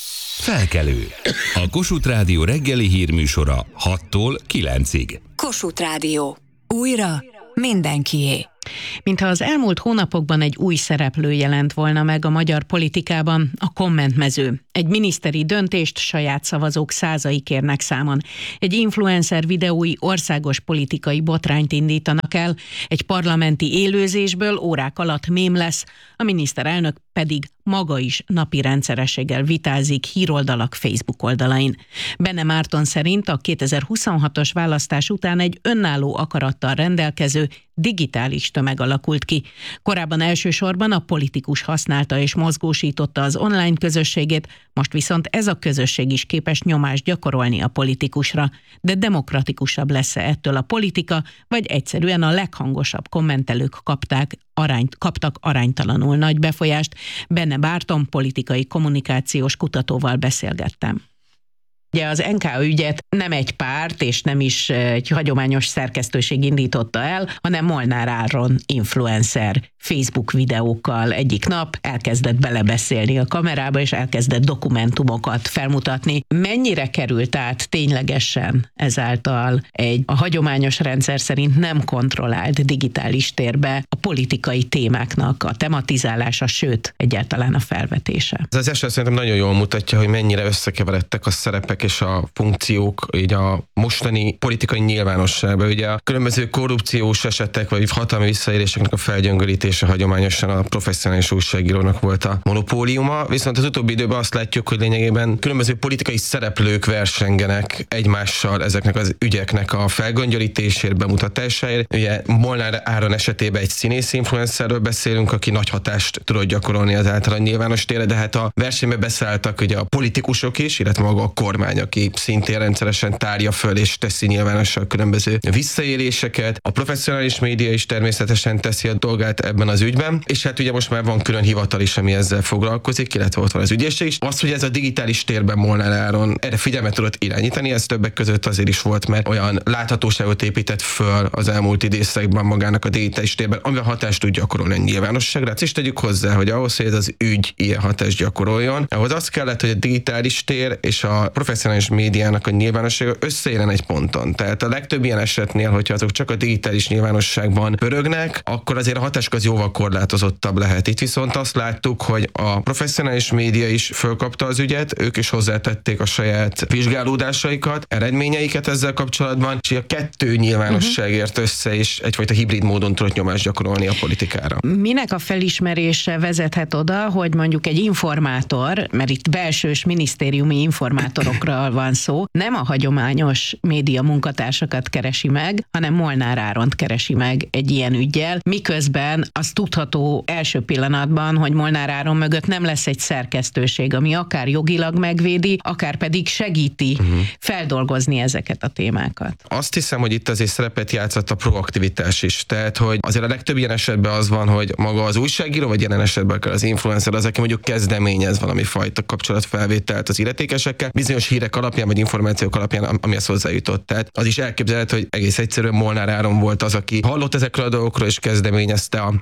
Felkelő. A Kossuth Rádió reggeli hírműsora hattól kilencig. Kossuth Rádió. Újra mindenkié. Mintha az elmúlt hónapokban egy új szereplő jelent volna meg a magyar politikában, a kommentmező. Egy miniszteri döntést saját szavazók százai kérnek számon. Egy influencer videói országos politikai botrányt indítanak el, egy parlamenti élőzésből órák alatt mém lesz, a miniszterelnök pedig maga is napi rendszerességgel vitázik híroldalak Facebook oldalain. Benne Márton szerint a kétezer-huszonhatos választás után egy önálló akarattal rendelkező digitális tömeg alakult ki. Korábban elsősorban a politikus használta és mozgósította az online közösségét, most viszont ez a közösség is képes nyomást gyakorolni a politikusra. De demokratikusabb lesz-e ettől a politika, vagy egyszerűen a leghangosabb kommentelők kapták arányt, kaptak aránytalanul nagy befolyást? Benne Márton politikai kommunikációs kutatóval beszélgettem. Ugye az en ká ügyet nem egy párt és nem is egy hagyományos szerkesztőség indította el, hanem Molnár Áron influencer Facebook videókkal egyik nap elkezdett belebeszélni a kamerába, és elkezdett dokumentumokat felmutatni. Mennyire került át ténylegesen ezáltal egy a hagyományos rendszer szerint nem kontrollált digitális térbe a politikai témáknak a tematizálása, sőt, egyáltalán a felvetése? Ez az eset szerintem nagyon jól mutatja, hogy mennyire összekeveredtek a szerepek és a funkciók így a mostani politikai nyilvánosságban. Ugye a különböző korrupciós esetek vagy hatalmi visszaéléseknek a felgyöngörítése hagyományosan a professzionális újságírónak volt a monopóliuma, viszont az utóbbi időben azt látjuk, hogy lényegében különböző politikai szereplők versengenek egymással ezeknek az ügyeknek a felgöngyölítésért, bemutatásáért. Ugye Molnár Áron esetében egy színész influencerről beszélünk, aki nagy hatást tudott gyakorolni az általán nyilvános térre, de hát a versenybe beszálltak ugye a politikusok is, illetve maga a kormány, aki szintén rendszeresen tárja föl és teszi nyilvánosan különböző visszaéléseket. A professzionális média is természetesen teszi a dolgát ebben az ügyben, és hát ugye most már van külön hivatal is, ami ezzel foglalkozik, illetve ott van az ügyészség is. Az, hogy ez a digitális térben Molnár Áron erre figyelmet tudott irányítani, ez többek között azért is volt, mert olyan láthatóságot épített föl az elmúlt időszakban magának a digitális térben, amivel hatást tud gyakorolni a nyilvánosságra. És tegyük hozzá, hogy ahhoz, hogy ez az ügy ilyen hatást gyakoroljon, ahhoz az kellett, hogy a digitális tér és a professzionális médiának a nyilvánossága összeérjen egy ponton. Tehát a legtöbb ilyen esetnél, hogyha azok csak a digitális nyilvánosságban pörögnek, akkor azért a hatás az jóval korlátozottabb lehet. Itt viszont azt láttuk, hogy a professzionális média is fölkapta az ügyet, ők is hozzátették a saját vizsgálódásaikat, eredményeiket ezzel kapcsolatban, és a kettő nyilvánosságért össze is egyfajta hibrid módon tudott nyomást gyakorolni a politikára. Minek a felismerése vezethet oda, hogy mondjuk egy informátor, mert itt belsős minisztériumi informátorokról van szó, nem a hagyományos média munkatársakat keresi meg, hanem Molnár Áront keresi meg egy ilyen üggyel, miközben az tudható első pillanatban, hogy Molnár Áron mögött nem lesz egy szerkesztőség, ami akár jogilag megvédi, akár pedig segíti uh-huh. feldolgozni ezeket a témákat. Azt hiszem, hogy itt azért szerepet játszott a proaktivitás is. Tehát, hogy azért a legtöbb ilyen esetben az van, hogy maga az újságíró, vagy jelen esetben akár az influencer az, aki mondjuk kezdeményez valami fajta kapcsolatfelvételt az illetékesekkel, bizonyos hírek alapján, vagy információk alapján, amihez hozzájutott. Tehát az is elképzelhető, hogy egész egyszerűen Molnár Áron volt az, aki hallott ezekről a dolgokról, és kezdeményezte a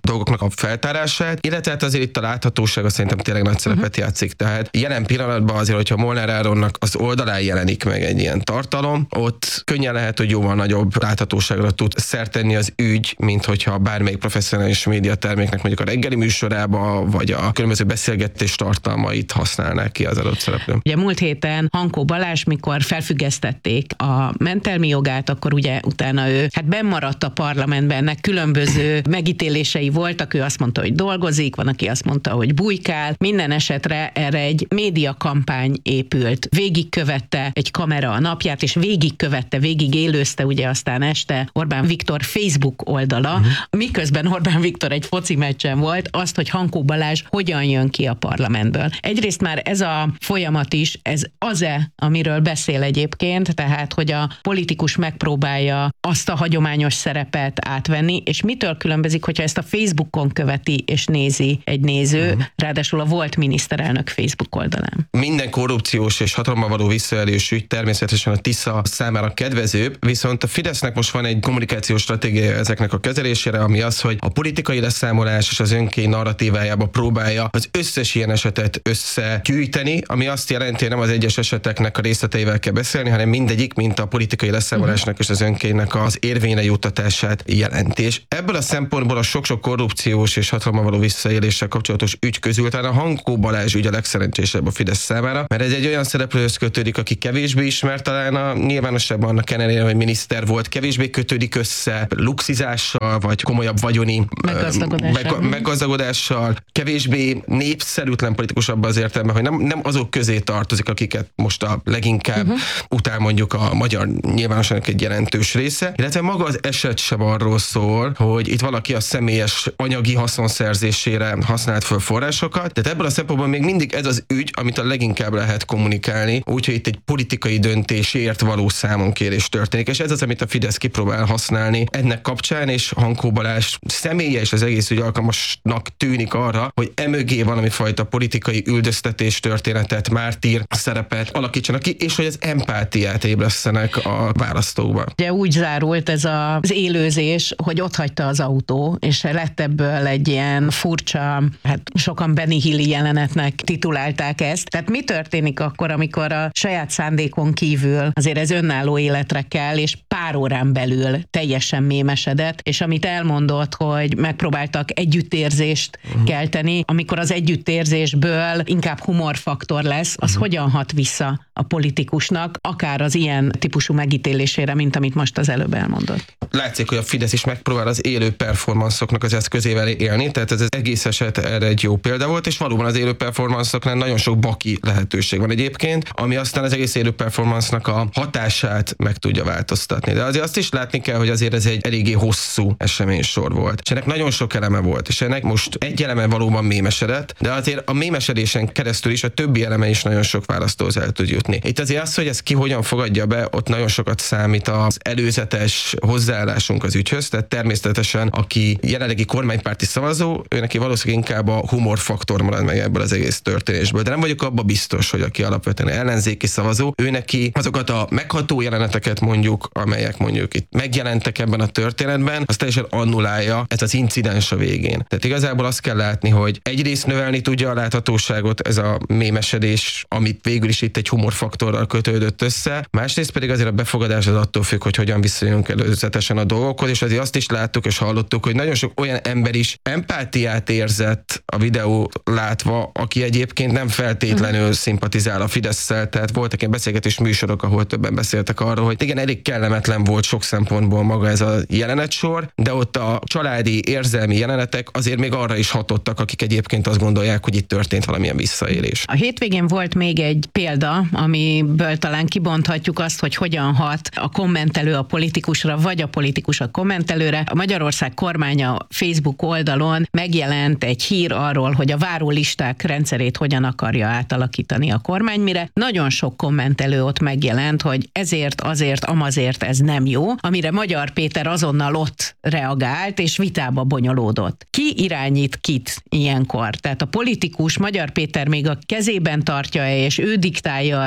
dolgoknak a feltárását, illetve hát azért itt a láthatósága szerintem tényleg nagy szerepet uh-huh. játszik. Tehát jelen pillanatban azért, hogyha Molnár Áronnak az oldalán jelenik meg egy ilyen tartalom, ott könnyen lehet, hogy jóval nagyobb láthatóságra tud szert tenni az ügy, mint hogyha bármelyik professzionális médiaterméknek mondjuk a reggeli műsorába, vagy a különböző beszélgetés tartalmait használnák ki az adott szereplő. Ugye múlt héten Hankó Balázs, mikor felfüggesztették a mentelmi jogát, akkor ugye utána ő hát bennmaradt a parlamentben, ennek különböző megítélései voltak, ő azt mondta, hogy dolgozik, van, aki azt mondta, hogy bujkál. Minden esetre erre egy médiakampány épült. Végigkövette egy kamera a napját, és végigkövette, végig élőzte ugye aztán este Orbán Viktor Facebook oldala, uh-huh. miközben Orbán Viktor egy foci meccsen volt, azt, hogy Hankó Balázs hogyan jön ki a parlamentből. Egyrészt már ez a folyamat is, ez az-e, amiről beszél egyébként, tehát, hogy a politikus megpróbálja azt a hagyományos szerepet átvenni, és mitől különbözik, hogyha ezt a Facebookon követi és nézi egy néző, uh-huh. ráadásul a volt miniszterelnök Facebook oldalán. Minden korrupciós és hatalommal való visszaélés ügy természetesen a Tisza számára kedvezőbb, viszont a Fidesznek most van egy kommunikációs stratégia ezeknek a kezelésére, ami az, hogy a politikai leszámolás és az önkény narratívájába próbálja az összes ilyen esetet összegyűjteni, ami azt jelenti, hogy nem az egyes eseteknek a részleteivel kell beszélni, hanem mindegyik, mint a politikai leszámolásnak uh-huh. és az önkénynek az érvényre juttatását jelenti. És ebből a szempontból a sok-sok korrupciós és hatalommal való visszaéléssel kapcsolatos ügy közül talán a Hankó Balázs ügy a legszerencsésebb a Fidesz számára, mert ez egy olyan szereplőhöz kötődik, aki kevésbé ismert talán a nyilvánosságban, annak ellenére, hogy miniszter volt, kevésbé kötődik össze luxizással, vagy komolyabb vagyoni meggazdagodással, meg, meggazdagodással kevésbé népszerűtlen politikus abban az értelemben, hogy nem, nem azok közé tartozik, akiket most a leginkább uh-huh. utál mondjuk a magyar nyilvánosságnak egy jelentős része, illetve maga az eset sem arról szól, hogy itt valaki a személyes anyagi haszonszerzésére használt föl forrásokat, tehát ebből a szempontból még mindig ez az ügy, amit a leginkább lehet kommunikálni, úgyhogy itt egy politikai döntésért való számonkérés történik, és ez az, amit a Fidesz kipróbál használni ennek kapcsán, és Hankó Balázs személye és az egész ügy alkalmasnak tűnik arra, hogy emögé valami fajta politikai üldöztetés történetet, mártír szerepet alakítsanak ki, és hogy az empátiát ébresztenek a választókban. Ugye úgy zárult ez az élőzés, hogy ott hagyta az autó, és lett ebből egy ilyen furcsa, hát sokan Benny Hilli jelenetnek titulálták ezt. Tehát mi történik akkor, amikor a saját szándékon kívül azért ez önálló életre kell, és pár órán belül teljesen mémesedett, és amit elmondott, hogy megpróbáltak együttérzést uh-huh. kelteni, amikor az együttérzésből inkább humorfaktor lesz, az uh-huh. hogyan hat vissza a politikusnak, akár az ilyen típusú megítélésére, mint amit most az előbb elmondott. Látszik, hogy a Fidesz is megpróbál az élő performanszoknak az eszközével élni, tehát ez az egész eset erre egy jó példa volt, és valóban az élő performanszoknál nagyon sok baki lehetőség van egyébként, ami aztán az egész élő performansznak a hatását meg tudja változtatni. De azért azt is látni kell, hogy azért ez egy eléggé hosszú eseménysor volt. És ennek nagyon sok eleme volt, és ennek most egy eleme valóban mémesedett, de azért a mémesedésen keresztül is a többi eleme is nagyon sok választóhoz el tud jutni. Itt azért az, hogy ez ki hogyan fogadja be, ott nagyon sokat számít az előzetes hozzáállásunk az ügyhöz, tehát természetesen aki jelenlegi kormánypárti szavazó, ő neki valószínűleg inkább a humorfaktor marad meg ebből az egész történésből. De nem vagyok abban biztos, hogy aki alapvetően ellenzéki szavazó, ő neki azokat a megható jeleneteket mondjuk, amelyek mondjuk itt megjelentek ebben a történetben, azt teljesen annulálja ez az incidens a végén. Tehát igazából azt kell látni, hogy egyrészt növelni tudja a láthatóságot ez a mémesedés, amit végül is itt egy humorfaktorral kötődött össze, másrészt pedig azért a befogadás az attól függ, hogy hogyan viszonyulunk előzetesen a dolgokhoz, és azért azt is láttuk és hallottuk, hogy nagyon sok olyan ember is empátiát érzett a videót látva, aki egyébként nem feltétlenül uh-huh. szimpatizál a Fidesszel, tehát voltak ilyen beszélgetés műsorok, ahol többen beszéltek arról, hogy igen, elég kellemetlen volt sok szempontból maga ez a jelenetsor, de ott a családi érzelmi jelenetek azért még arra is hatottak, akik egyébként azt gondolják, hogy itt történt valamilyen visszaélés. A hétvégén volt még egy példa, amiből talán kibonthatjuk azt, hogy hogyan hat a kommentelő a politikusra, vagy a politikus a kommentelőre. A Magyarország kormánya Facebook oldalon megjelent egy hír arról, hogy a várólisták rendszerét hogyan akarja átalakítani a kormány, mire nagyon sok kommentelő ott megjelent, hogy ezért, azért, amazért ez nem jó, amire Magyar Péter azonnal ott reagált, és vitába bonyolódott. Ki irányít kit ilyenkor? Tehát a politikus Magyar Péter még a kezében tartja-e, és ő diktálja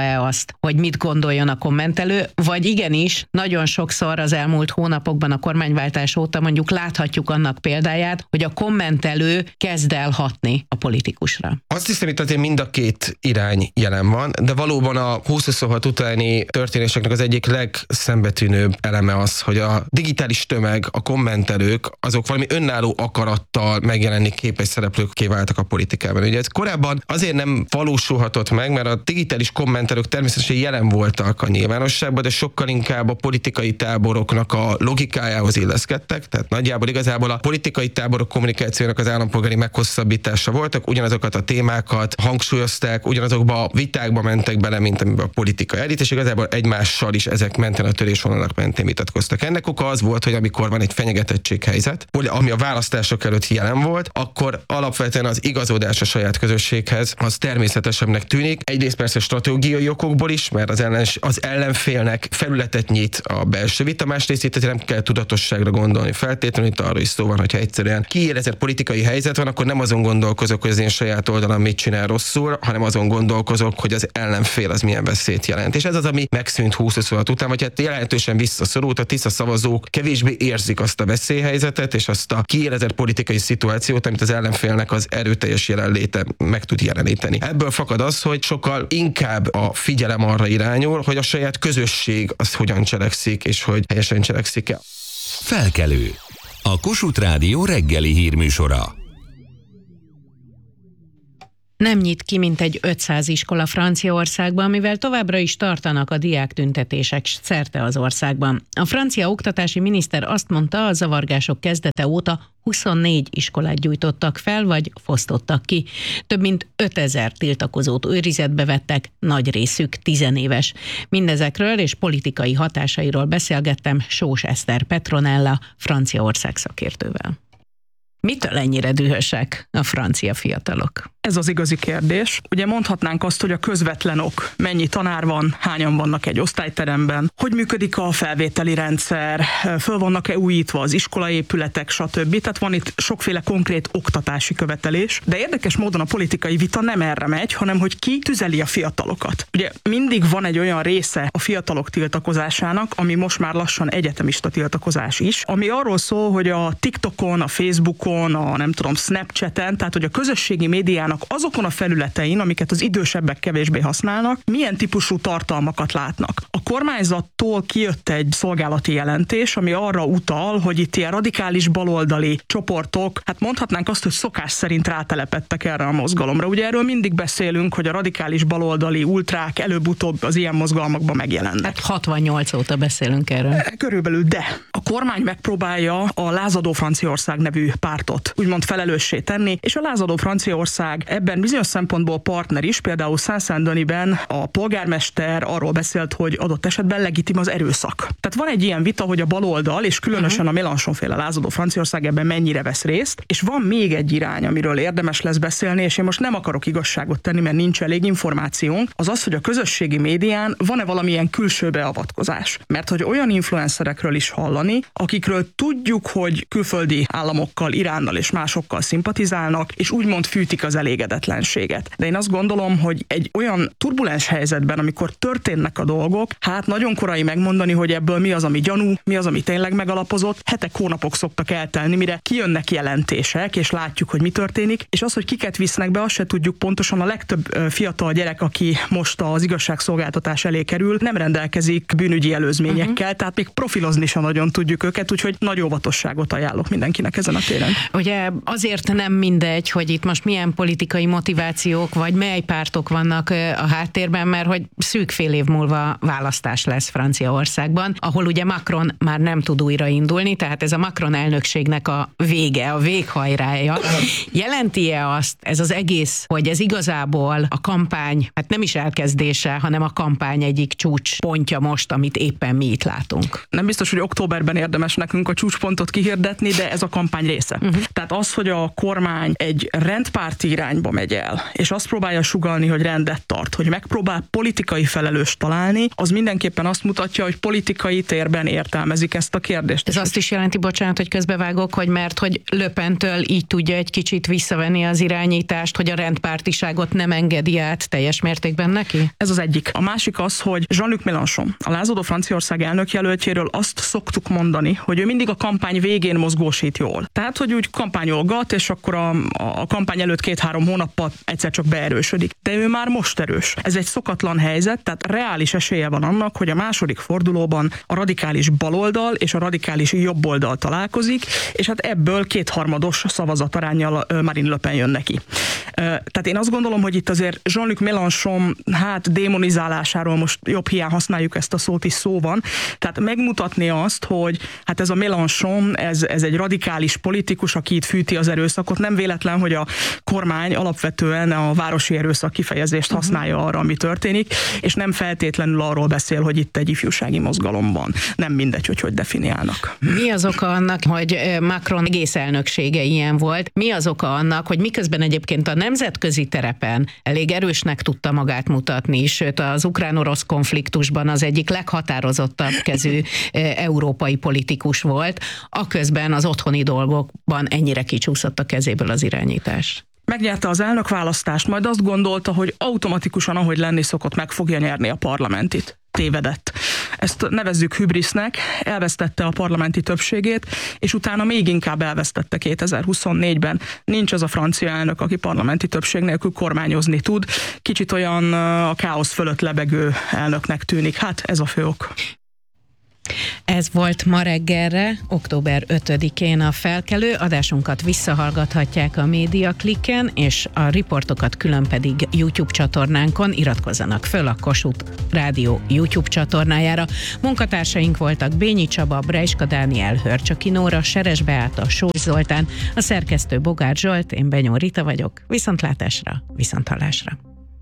mondta-e azt, hogy mit gondoljon a kommentelő, vagy igenis nagyon sokszor az elmúlt hónapokban a kormányváltás óta mondjuk láthatjuk annak példáját, hogy a kommentelő kezd el hatni a politikusra. Azt hiszem, itt azért mind a két irány jelen van, de valóban a húsz-huszonhat utáni történéseknek az egyik legszembetűnőbb eleme az, hogy a digitális tömeg, a kommentelők, azok valami önálló akarattal megjelenni képes szereplőkké váltak a politikában. Ugye ez korábban azért nem valósulhatott meg, mert a digitális kommentelők természetesen jelen voltak a nyilvánosságban, de sokkal inkább a politikai táboroknak a logikájához illeszkedtek, tehát nagyjából igazából a politikai táborok kommunikációnak az állampolgári meghosszabbítása voltak, ugyanazokat a témákat hangsúlyozták, ugyanazokba a vitákba mentek bele, mint amiben a politika elit, és igazából egymással is ezek mentén a törésvonalak mentén vitatkoztak. Ennek oka az volt, hogy amikor van egy fenyegetettséghelyzet, ami a választások előtt jelen volt, akkor alapvetően az igazodás a saját közösséghez az természetesebbnek tűnik. Egyrészt persze stratégiai okokból is, mert az, ellen, az ellenfélnek felületet nyit a belső vita, másrészt itt nem kell tudatosságra gondolni feltétlenül, itt arról is szó van, hogyha egyszerűen kiélezett politikai helyzet van, akkor nem azon gondolkozok, hogy az én saját oldalam mit csinál rosszul, hanem azon gondolkozok, hogy az ellenfél az milyen veszélyt jelent. És ez az, ami megszűnt húsz-huszonhat után, vagy hát jelentősen visszaszorult, a Tisza szavazók kevésbé érzik azt a veszélyhelyzetet és azt a kiélezett politikai szituációt, amit az ellenfélnek az erőteljes jelenléte meg tud jeleníteni. Ebből fakad az, hogy sokkal inkább a figyelem arra irányul, hogy a saját közösség az hogyan cselekszik, és hogy helyesen cselekszik-e. Felkelő. A Kossuth Rádió reggeli hírműsora. Nem nyit ki mintegy ötszáz iskola Franciaországban, mivel továbbra is tartanak a diáktüntetések szerte az országban. A francia oktatási miniszter azt mondta, a zavargások kezdete óta huszonnégy iskolát gyújtottak fel, vagy fosztottak ki. Több mint ötezer tiltakozót őrizetbe vettek, nagy részük tizenéves. Mindezekről és politikai hatásairól beszélgettem Sós Eszter Petronella, Franciaország szakértővel. Mitől ennyire dühösek a francia fiatalok? Ez az igazi kérdés. Ugye mondhatnánk azt, hogy a közvetlen ok, mennyi tanár van, hányan vannak egy osztályteremben, hogy működik a felvételi rendszer, föl vannak-e újítva az iskolaépületek, stb. Tehát van itt sokféle konkrét oktatási követelés, de érdekes módon a politikai vita nem erre megy, hanem hogy ki tüzeli a fiatalokat. Ugye mindig van egy olyan része a fiatalok tiltakozásának, ami most már lassan egyetemista tiltakozás is, ami arról szól, hogy a TikTokon, a Facebookon, a nem tudom, Snapchaten, tehát hogy a közösségi médián azokon a felületein, amiket az idősebbek kevésbé használnak, milyen típusú tartalmakat látnak. A kormányzattól kijött egy szolgálati jelentés, ami arra utal, hogy itt ilyen radikális baloldali csoportok, hát mondhatnánk azt, hogy szokás szerint rátelepedtek erre a mozgalomra. Ugye erről mindig beszélünk, hogy a radikális baloldali ultrák előbb-utóbb az ilyen mozgalmakban megjelennek. Hát hatvannyolc óta beszélünk erről. Körülbelül, de a kormány megpróbálja a Lázadó Franciaország nevű pártot úgymond felelőssé tenni, és a Lázadó Franciaország ebben bizonyos szempontból partner is, például Saint-Saint-Denisben a polgármester arról beszélt, hogy adott esetben legitim az erőszak. Tehát van egy ilyen vita, hogy a baloldal, és különösen a Mélenchon-féle Lázadó Franciaország ebben mennyire vesz részt, és van még egy irány, amiről érdemes lesz beszélni, és én most nem akarok igazságot tenni, mert nincs elég információnk, az az, hogy a közösségi médián van-e valamilyen külső beavatkozás. Mert hogy olyan influencerekről is hallani, akikről tudjuk, hogy külföldi államokkal, Iránnal és másokkal szimpatizálnak, és úgymond fűtik az elégedetlenséget. De én azt gondolom, hogy egy olyan turbulens helyzetben, amikor történnek a dolgok, hát nagyon korai megmondani, hogy ebből mi az, ami gyanú, mi az, ami tényleg megalapozott. Hetek, hónapok szoktak eltelni, mire kijönnek jelentések, és látjuk, hogy mi történik, és az, hogy kiket visznek be, azt se tudjuk pontosan. A legtöbb fiatal gyerek, aki most az igazságszolgáltatás elé kerül, nem rendelkezik bűnügyi előzményekkel, uh-huh. tehát még profilozni sem nagyon tudjuk őket, úgyhogy nagy óvatosságot ajánlok mindenkinek ezen a téren. Ugye azért nem mindegy, hogy itt most milyen politikai motivációk, vagy mely pártok vannak a háttérben, mert hogy szűk fél év múlva választás lesz Franciaországban, ahol ugye Macron már nem tud újraindulni, tehát ez a Macron elnökségnek a vége, a véghajrája. Jelenti-e azt ez az egész, hogy ez igazából a kampány, hát nem is elkezdése, hanem a kampány egyik csúcspontja most, amit éppen mi itt látunk? Nem biztos, hogy októberben érdemes nekünk a csúcspontot kihirdetni, de ez a kampány része. Uh-huh. Tehát az, hogy a kormány egy rendpárti irány irányba megy el, és azt próbálja sugallni, hogy rendet tart, hogy megpróbál politikai felelőst találni, az mindenképpen azt mutatja, hogy politikai térben értelmezik ezt a kérdést. Ez azt is jelenti, bocsánat, hogy közbevágok, hogy mert hogy Le Pentől így tudja egy kicsit visszavenni az irányítást, hogy a rendpártiságot nem engedi át teljes mértékben neki? Ez az egyik. A másik az, hogy Jean-Luc Mélenchon, a lázadó Franciaország elnökjelöltjéről azt szoktuk mondani, hogy ő mindig a kampány végén mozgósít jól. Tehát, hogy úgy kampányolgat, és akkor a, a kampány előtt két-három hónappal egyszer csak beerősödik. De ő már most erős. Ez egy szokatlan helyzet, tehát reális esélye van annak, hogy a második fordulóban a radikális baloldal és a radikális jobboldal találkozik, és hát ebből kétharmados szavazataránnyal Marine Le Pen jön neki. Tehát én azt gondolom, hogy itt azért Jean-Luc Mélenchon hát démonizálásáról most jobb hiány használjuk ezt a szót is szó van. Tehát megmutatni azt, hogy hát ez a Mélenchon, ez, ez egy radikális politikus, aki itt fűti az erőszakot. Nem véletlen, hogy a kormány alapvetően a városi erőszak kifejezést használja arra, ami történik, és nem feltétlenül arról beszél, hogy itt egy ifjúsági mozgalom van. Nem mindegy, hogy hogy definiálnak. Mi az oka annak, hogy Macron egész elnöksége ilyen volt? Mi az oka annak, hogy miközben egyébként a nemzetközi terepen elég erősnek tudta magát mutatni, sőt az ukrán-orosz konfliktusban az egyik leghatározottabb kezű európai politikus volt, aközben az otthoni dolgokban ennyire kicsúszott a kezéből az irányítás? Megnyerte az elnökválasztást, majd azt gondolta, hogy automatikusan, ahogy lenni szokott, meg fogja nyerni a parlamentit. Tévedett. Ezt nevezzük hübrisznek, elvesztette a parlamenti többségét, és utána még inkább elvesztette kétezer-huszonnégyben. Nincs az a francia elnök, aki parlamenti többség nélkül kormányozni tud. Kicsit olyan a káosz fölött lebegő elnöknek tűnik. Hát ez a fő ok. Ez volt ma reggelre, október ötödikén a Felkelő. Adásunkat visszahallgathatják a Média Klikken, és a riportokat külön pedig YouTube csatornánkon. Iratkozzanak föl a Kossuth Rádió YouTube csatornájára. Munkatársaink voltak Bényi Csaba, Brejska Dániel, Hörcsöki Nóra, Seres Beáta, Sós Zoltán, a szerkesztő Bogár Zsolt, én Benyó Rita vagyok. Viszontlátásra, viszonthallásra.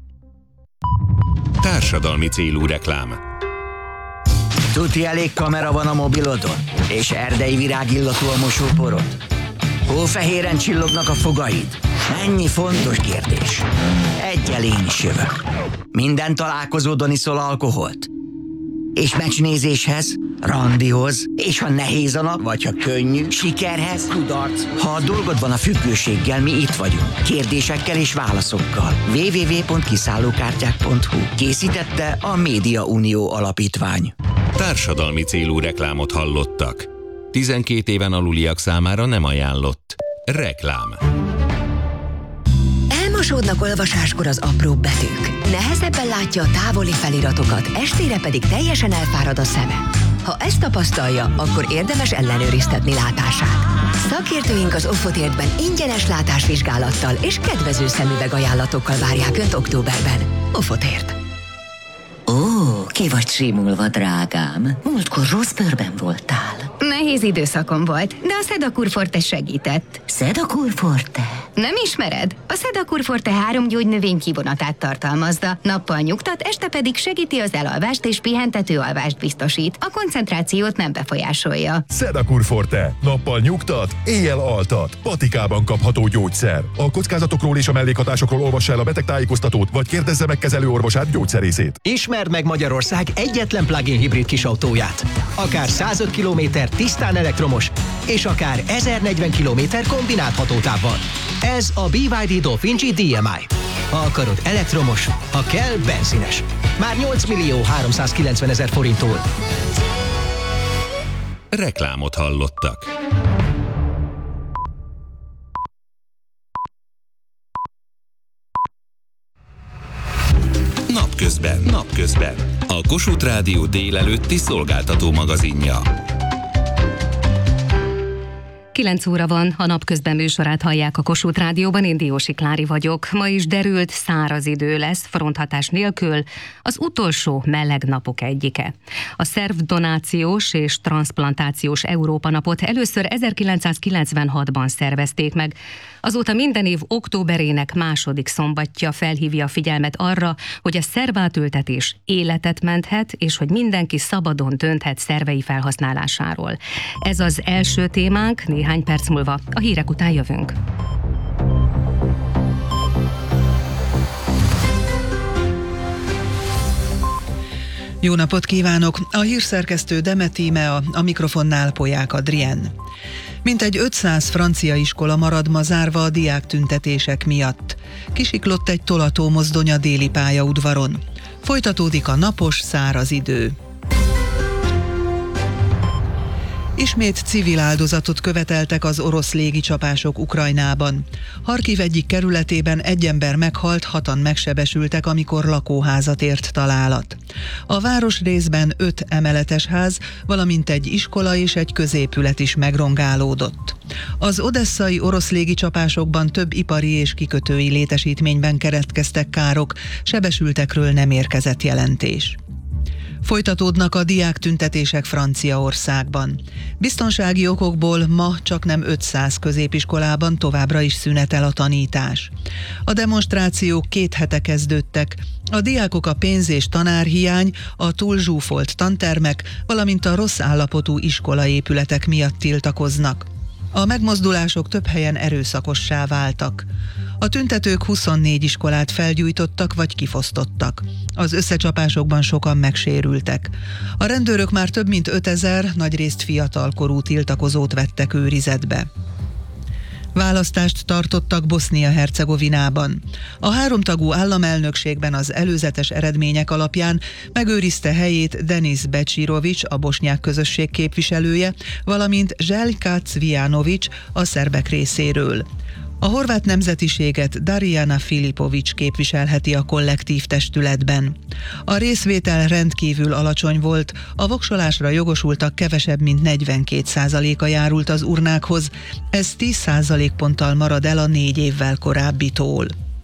Társadalmi célú reklám. Tuti elég kamera van a mobilodon? És erdei virágillatú a mosóporod? Hófehéren csillognak a fogaid? Mennyi fontos kérdés. Egyel én is jövök. Minden találkozódon iszol alkoholt? És meccsnézéshez, randihoz, és ha nehéz a nap, vagy ha könnyű, sikerhez, kudarc. Ha a dolgod van a függőséggel, mi itt vagyunk. Kérdésekkel és válaszokkal. double-u double-u double-u pont kiszállókártyák pont hu. Készítette a Média Unió Alapítvány. Társadalmi célú reklámot hallottak. tizenkét éven aluliak számára nem ajánlott. Reklám. Elmosódnak olvasáskor az apró betűk. Nehezebben látja a távoli feliratokat, estére pedig teljesen elfárad a szeme. Ha ezt tapasztalja, akkor érdemes ellenőriztetni látását. Szakértőink az Offotértben ingyenes látásvizsgálattal és kedvező szemüveg ajánlatokkal várják Önt októberben. Offotért. Ó, ki vagy simulva, drágám. Múltkor rossz bőrben voltál. Nehéz időszakom volt, de a Sedakur Forte segített. Sedakur Forte? Nem ismered? A Sedakur Forte három gyógynövény kivonatát tartalmazza. Nappal nyugtat, este pedig segíti az elalvást és pihentető alvást biztosít. A koncentrációt nem befolyásolja. Sedakur Forte. Nappal nyugtat, éjjel altat. Patikában kapható gyógyszer. A kockázatokról és a mellékhatásokról olvassa el a betegtájékoztatót, vagy kérdezze meg kezelőorvosát, gyógyszerészét. Ismerd meg Magyarország egyetlen plug-in hibrid kisautóját. Akár százöt kilométer tisztán elektromos, és akár ezernegyven kilométer kombinált hatótávval. Ez a bé vé dé Dolphin G dé em i. Ha akarod elektromos, ha kell benzines. Már nyolc millió háromszázkilencven ezer forinttól. Reklámot hallottak. Napközben. Napközben. A Kossuth Rádió délelőtti szolgáltató magazinja. kilenc óra van, a Napközben műsorát hallják a Kossuth Rádióban, én Diósi Klári vagyok. Ma is derült, száraz idő lesz, fronthatás nélkül, az utolsó meleg napok egyike. A szervdonációs és transzplantációs Európa napot először ezerkilencszázkilencvenhatban szervezték meg. Azóta minden év októberének második szombatja felhívja a figyelmet arra, hogy a szervátültetés életet menthet, és hogy mindenki szabadon dönthet szervei felhasználásáról. Ez az első témánk, néhány perc múlva a hírek után jövünk. Jó napot kívánok! A hírszerkesztő Demetíme, a, a mikrofonnál Polyák Adrien. Mintegy ötszáz francia iskola marad ma zárva a diák tüntetések miatt. Kisiklott egy tolatómozdony a déli pályaudvaron. Folytatódik a napos, száraz idő. Ismét civil áldozatot követeltek az orosz légicsapások Ukrajnában. Harkiv egyik kerületében egy ember meghalt, hatan megsebesültek, amikor lakóházat ért találat. A városrészben öt emeletes ház, valamint egy iskola és egy középület is megrongálódott. Az odesszai orosz légicsapásokban több ipari és kikötői létesítményben keletkeztek károk, sebesültekről nem érkezett jelentés. Folytatódnak a diáktüntetések Franciaországban. Biztonsági okokból ma csaknem ötszáz középiskolában továbbra is szünetel a tanítás. A demonstrációk két hete kezdődtek. A diákok a pénz- és tanárhiány, a túl zsúfolt tantermek, valamint a rossz állapotú iskolaépületek miatt tiltakoznak. A megmozdulások több helyen erőszakossá váltak. A tüntetők huszonnégy iskolát felgyújtottak vagy kifosztottak. Az összecsapásokban sokan megsérültek. A rendőrök már több mint ötezer, nagyrészt fiatalkorú tiltakozót vettek őrizetbe. Választást tartottak Bosznia-Hercegovinában. A háromtagú államelnökségben az előzetes eredmények alapján megőrizte helyét Denis Becsirovics, a bosnyák közösség képviselője, valamint Željka Cvijanović a szerbek részéről. A horvát nemzetiséget Darijana Filipović képviselheti a kollektív testületben. A részvétel rendkívül alacsony volt, a voksolásra jogosultak kevesebb mint negyvenkét százaléka járult az urnákhoz, ez tíz százalékponttal marad el a négy évvel korábbitól.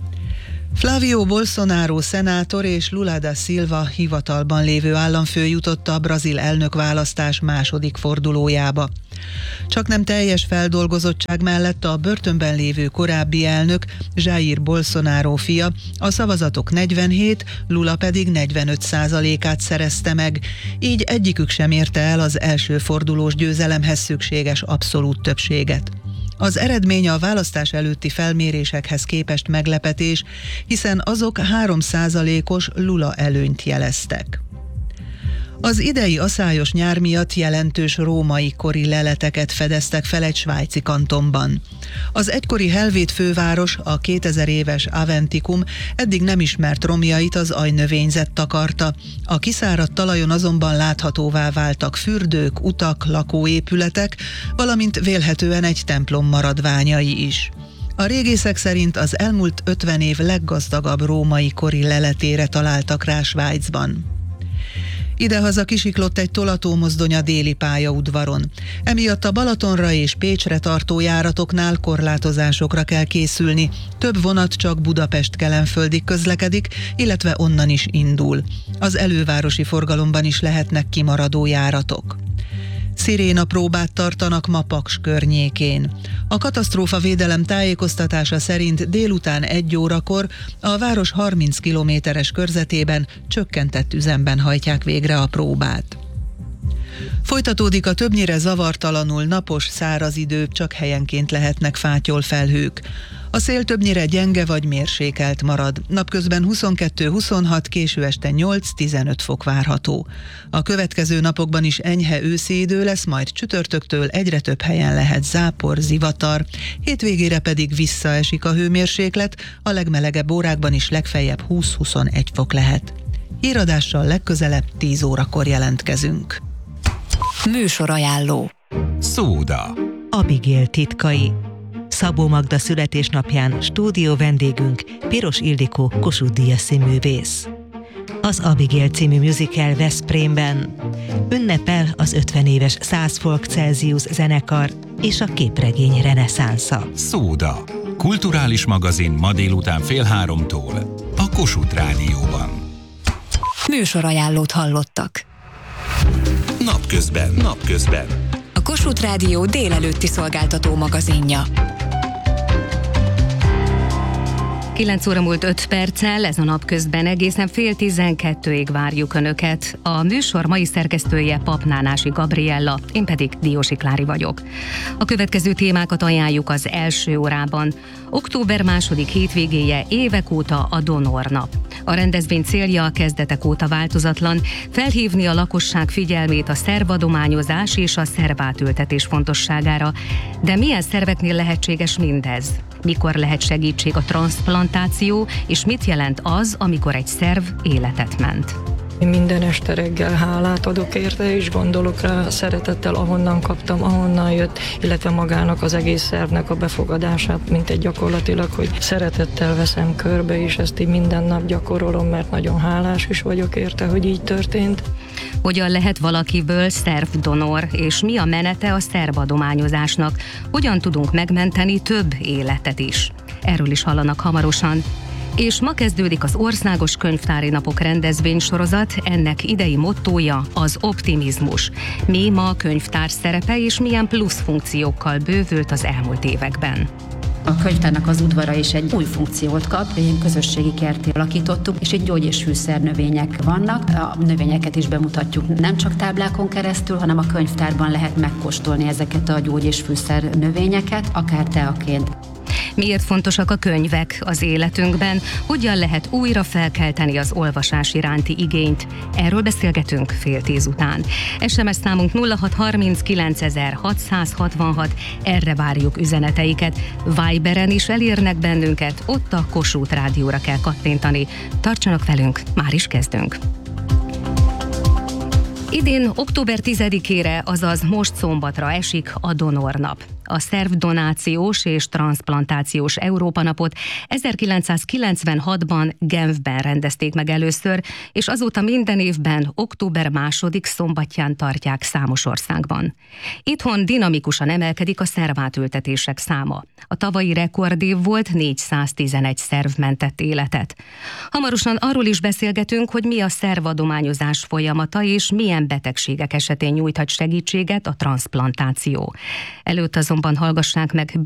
Flávio Bolsonaro szenátor és Lula da Silva hivatalban lévő államfő jutott a brazil elnökválasztás második fordulójába. Csaknem teljes feldolgozottság mellett a börtönben lévő korábbi elnök, Jair Bolsonaro fia, a szavazatok negyvenhét, Lula pedig negyvenöt százalékát szerezte meg, így egyikük sem érte el az első fordulós győzelemhez szükséges abszolút többséget. Az eredmény a választás előtti felmérésekhez képest meglepetés, hiszen azok három százalékos Lula előnyt jeleztek. Az idei aszályos nyár miatt jelentős római kori leleteket fedeztek fel egy svájci kantonban. Az egykori helvét főváros, a kétezer éves Aventicum eddig nem ismert romjait az aljnövényzet takarta. A kiszáradt talajon azonban láthatóvá váltak fürdők, utak, lakóépületek, valamint vélhetően egy templom maradványai is. A régészek szerint az elmúlt ötven év leggazdagabb római kori leletére találtak rá Svájcban. Idehaza kisiklott egy tolatómozdony a déli pályaudvaron. Emiatt a Balatonra és Pécsre tartó járatoknál korlátozásokra kell készülni. Több vonat csak Budapest-Kelenföldig közlekedik, illetve onnan is indul. Az elővárosi forgalomban is lehetnek kimaradó járatok. Sziréna próbát tartanak ma Paks környékén. A katasztrófavédelem tájékoztatása szerint délután egy órakor a város harminc kilométeres körzetében csökkentett üzemben hajtják végre a próbát. Folytatódik a többnyire zavartalanul napos, száraz idő, csak helyenként lehetnek fátyolfelhők. A szél többnyire gyenge vagy mérsékelt marad. Napközben huszonkettő-huszonhat, késő este nyolc-tizenöt fok várható. A következő napokban is enyhe őszi idő lesz, majd csütörtöktől egyre több helyen lehet zápor, zivatar. Hétvégére pedig visszaesik a hőmérséklet, a legmelegebb órákban is legfeljebb húsz-huszonegy fok lehet. Híradással legközelebb tíz órakor jelentkezünk. Műsorajánló. Szóda. Abigail titkai. Szabó Magda születésnapján stúdió vendégünk Piros Ildikó Kossuth-díjas színművész. Az Abigail című musical Veszprémben ünnepel az ötven éves száz Folk Celsius zenekar és a képregény reneszánsza. Szóda. Kulturális magazin ma délután fél háromtól a Kossuth Rádióban. Műsorajánlót hallottak. Napközben. Napközben. A Kossuth Rádió délelőtti szolgáltató magazinja. kilenc óra múlt öt perccel, ez a napközben egészen fél tizenkettőig várjuk Önöket. A műsor mai szerkesztője Papnánási Gabriella, én pedig Diósi Klári vagyok. A következő témákat ajánljuk az első órában. Október második hétvégéje évek óta a Donor Nap. A rendezvény célja a kezdetek óta változatlan, felhívni a lakosság figyelmét a szervadományozás és a szervátültetés fontosságára. De milyen szerveknél lehetséges mindez? Mikor lehet segítség a transzplantáció, és mit jelent az, amikor egy szerv életet ment? Én minden este reggel hálát adok érte, és gondolok rá szeretettel, ahonnan kaptam, ahonnan jött, illetve magának az egész szervnek a befogadását, mint egy gyakorlatilag, hogy szeretettel veszem körbe, és ezt így minden nap gyakorolom, mert nagyon hálás is vagyok érte, hogy így történt. Hogyan lehet valakiből szervdonor, és mi a menete a szervadományozásnak? Hogyan tudunk megmenteni több életet is? Erről is hallanak hamarosan. És ma kezdődik az Országos Könyvtári Napok rendezvénysorozat, ennek idei mottója az optimizmus. Mi ma a könyvtár szerepe, és milyen plusz funkciókkal bővült az elmúlt években? A könyvtárnak az udvara is egy új funkciót kap, egy közösségi kertté alakítottuk, és itt gyógy- és fűszernövények vannak. A növényeket is bemutatjuk nem csak táblákon keresztül, hanem a könyvtárban lehet megkóstolni ezeket a gyógy- és fűszernövényeket, akár teaként. Miért fontosak a könyvek az életünkben? Hogyan lehet újra felkelteni az olvasás iránti igényt? Erről beszélgetünk fél tíz után. es em es számunk nulla hat harminckilenc hatszázhatvanhat, erre várjuk üzeneteiket. Viberen is elérnek bennünket, ott a Kossuth Rádióra kell kattintani. Tartsanak velünk, már is kezdünk. Idén október tizedikére, azaz most szombatra esik a Donor Nap. A szervdonációs és transzplantációs Európa napot ezerkilencszázkilencvenhatban Genfben rendezték meg először, és azóta minden évben október második szombatján tartják számos országban. Itthon dinamikusan emelkedik a szervátültetések száma. A tavalyi rekordév volt, négyszáztizenegy szerv mentett életet. Hamarosan arról is beszélgetünk, hogy mi a szervadományozás folyamata, és milyen betegségek esetén nyújthat segítséget a transzplantáció. Előtt azonban hallgassák meg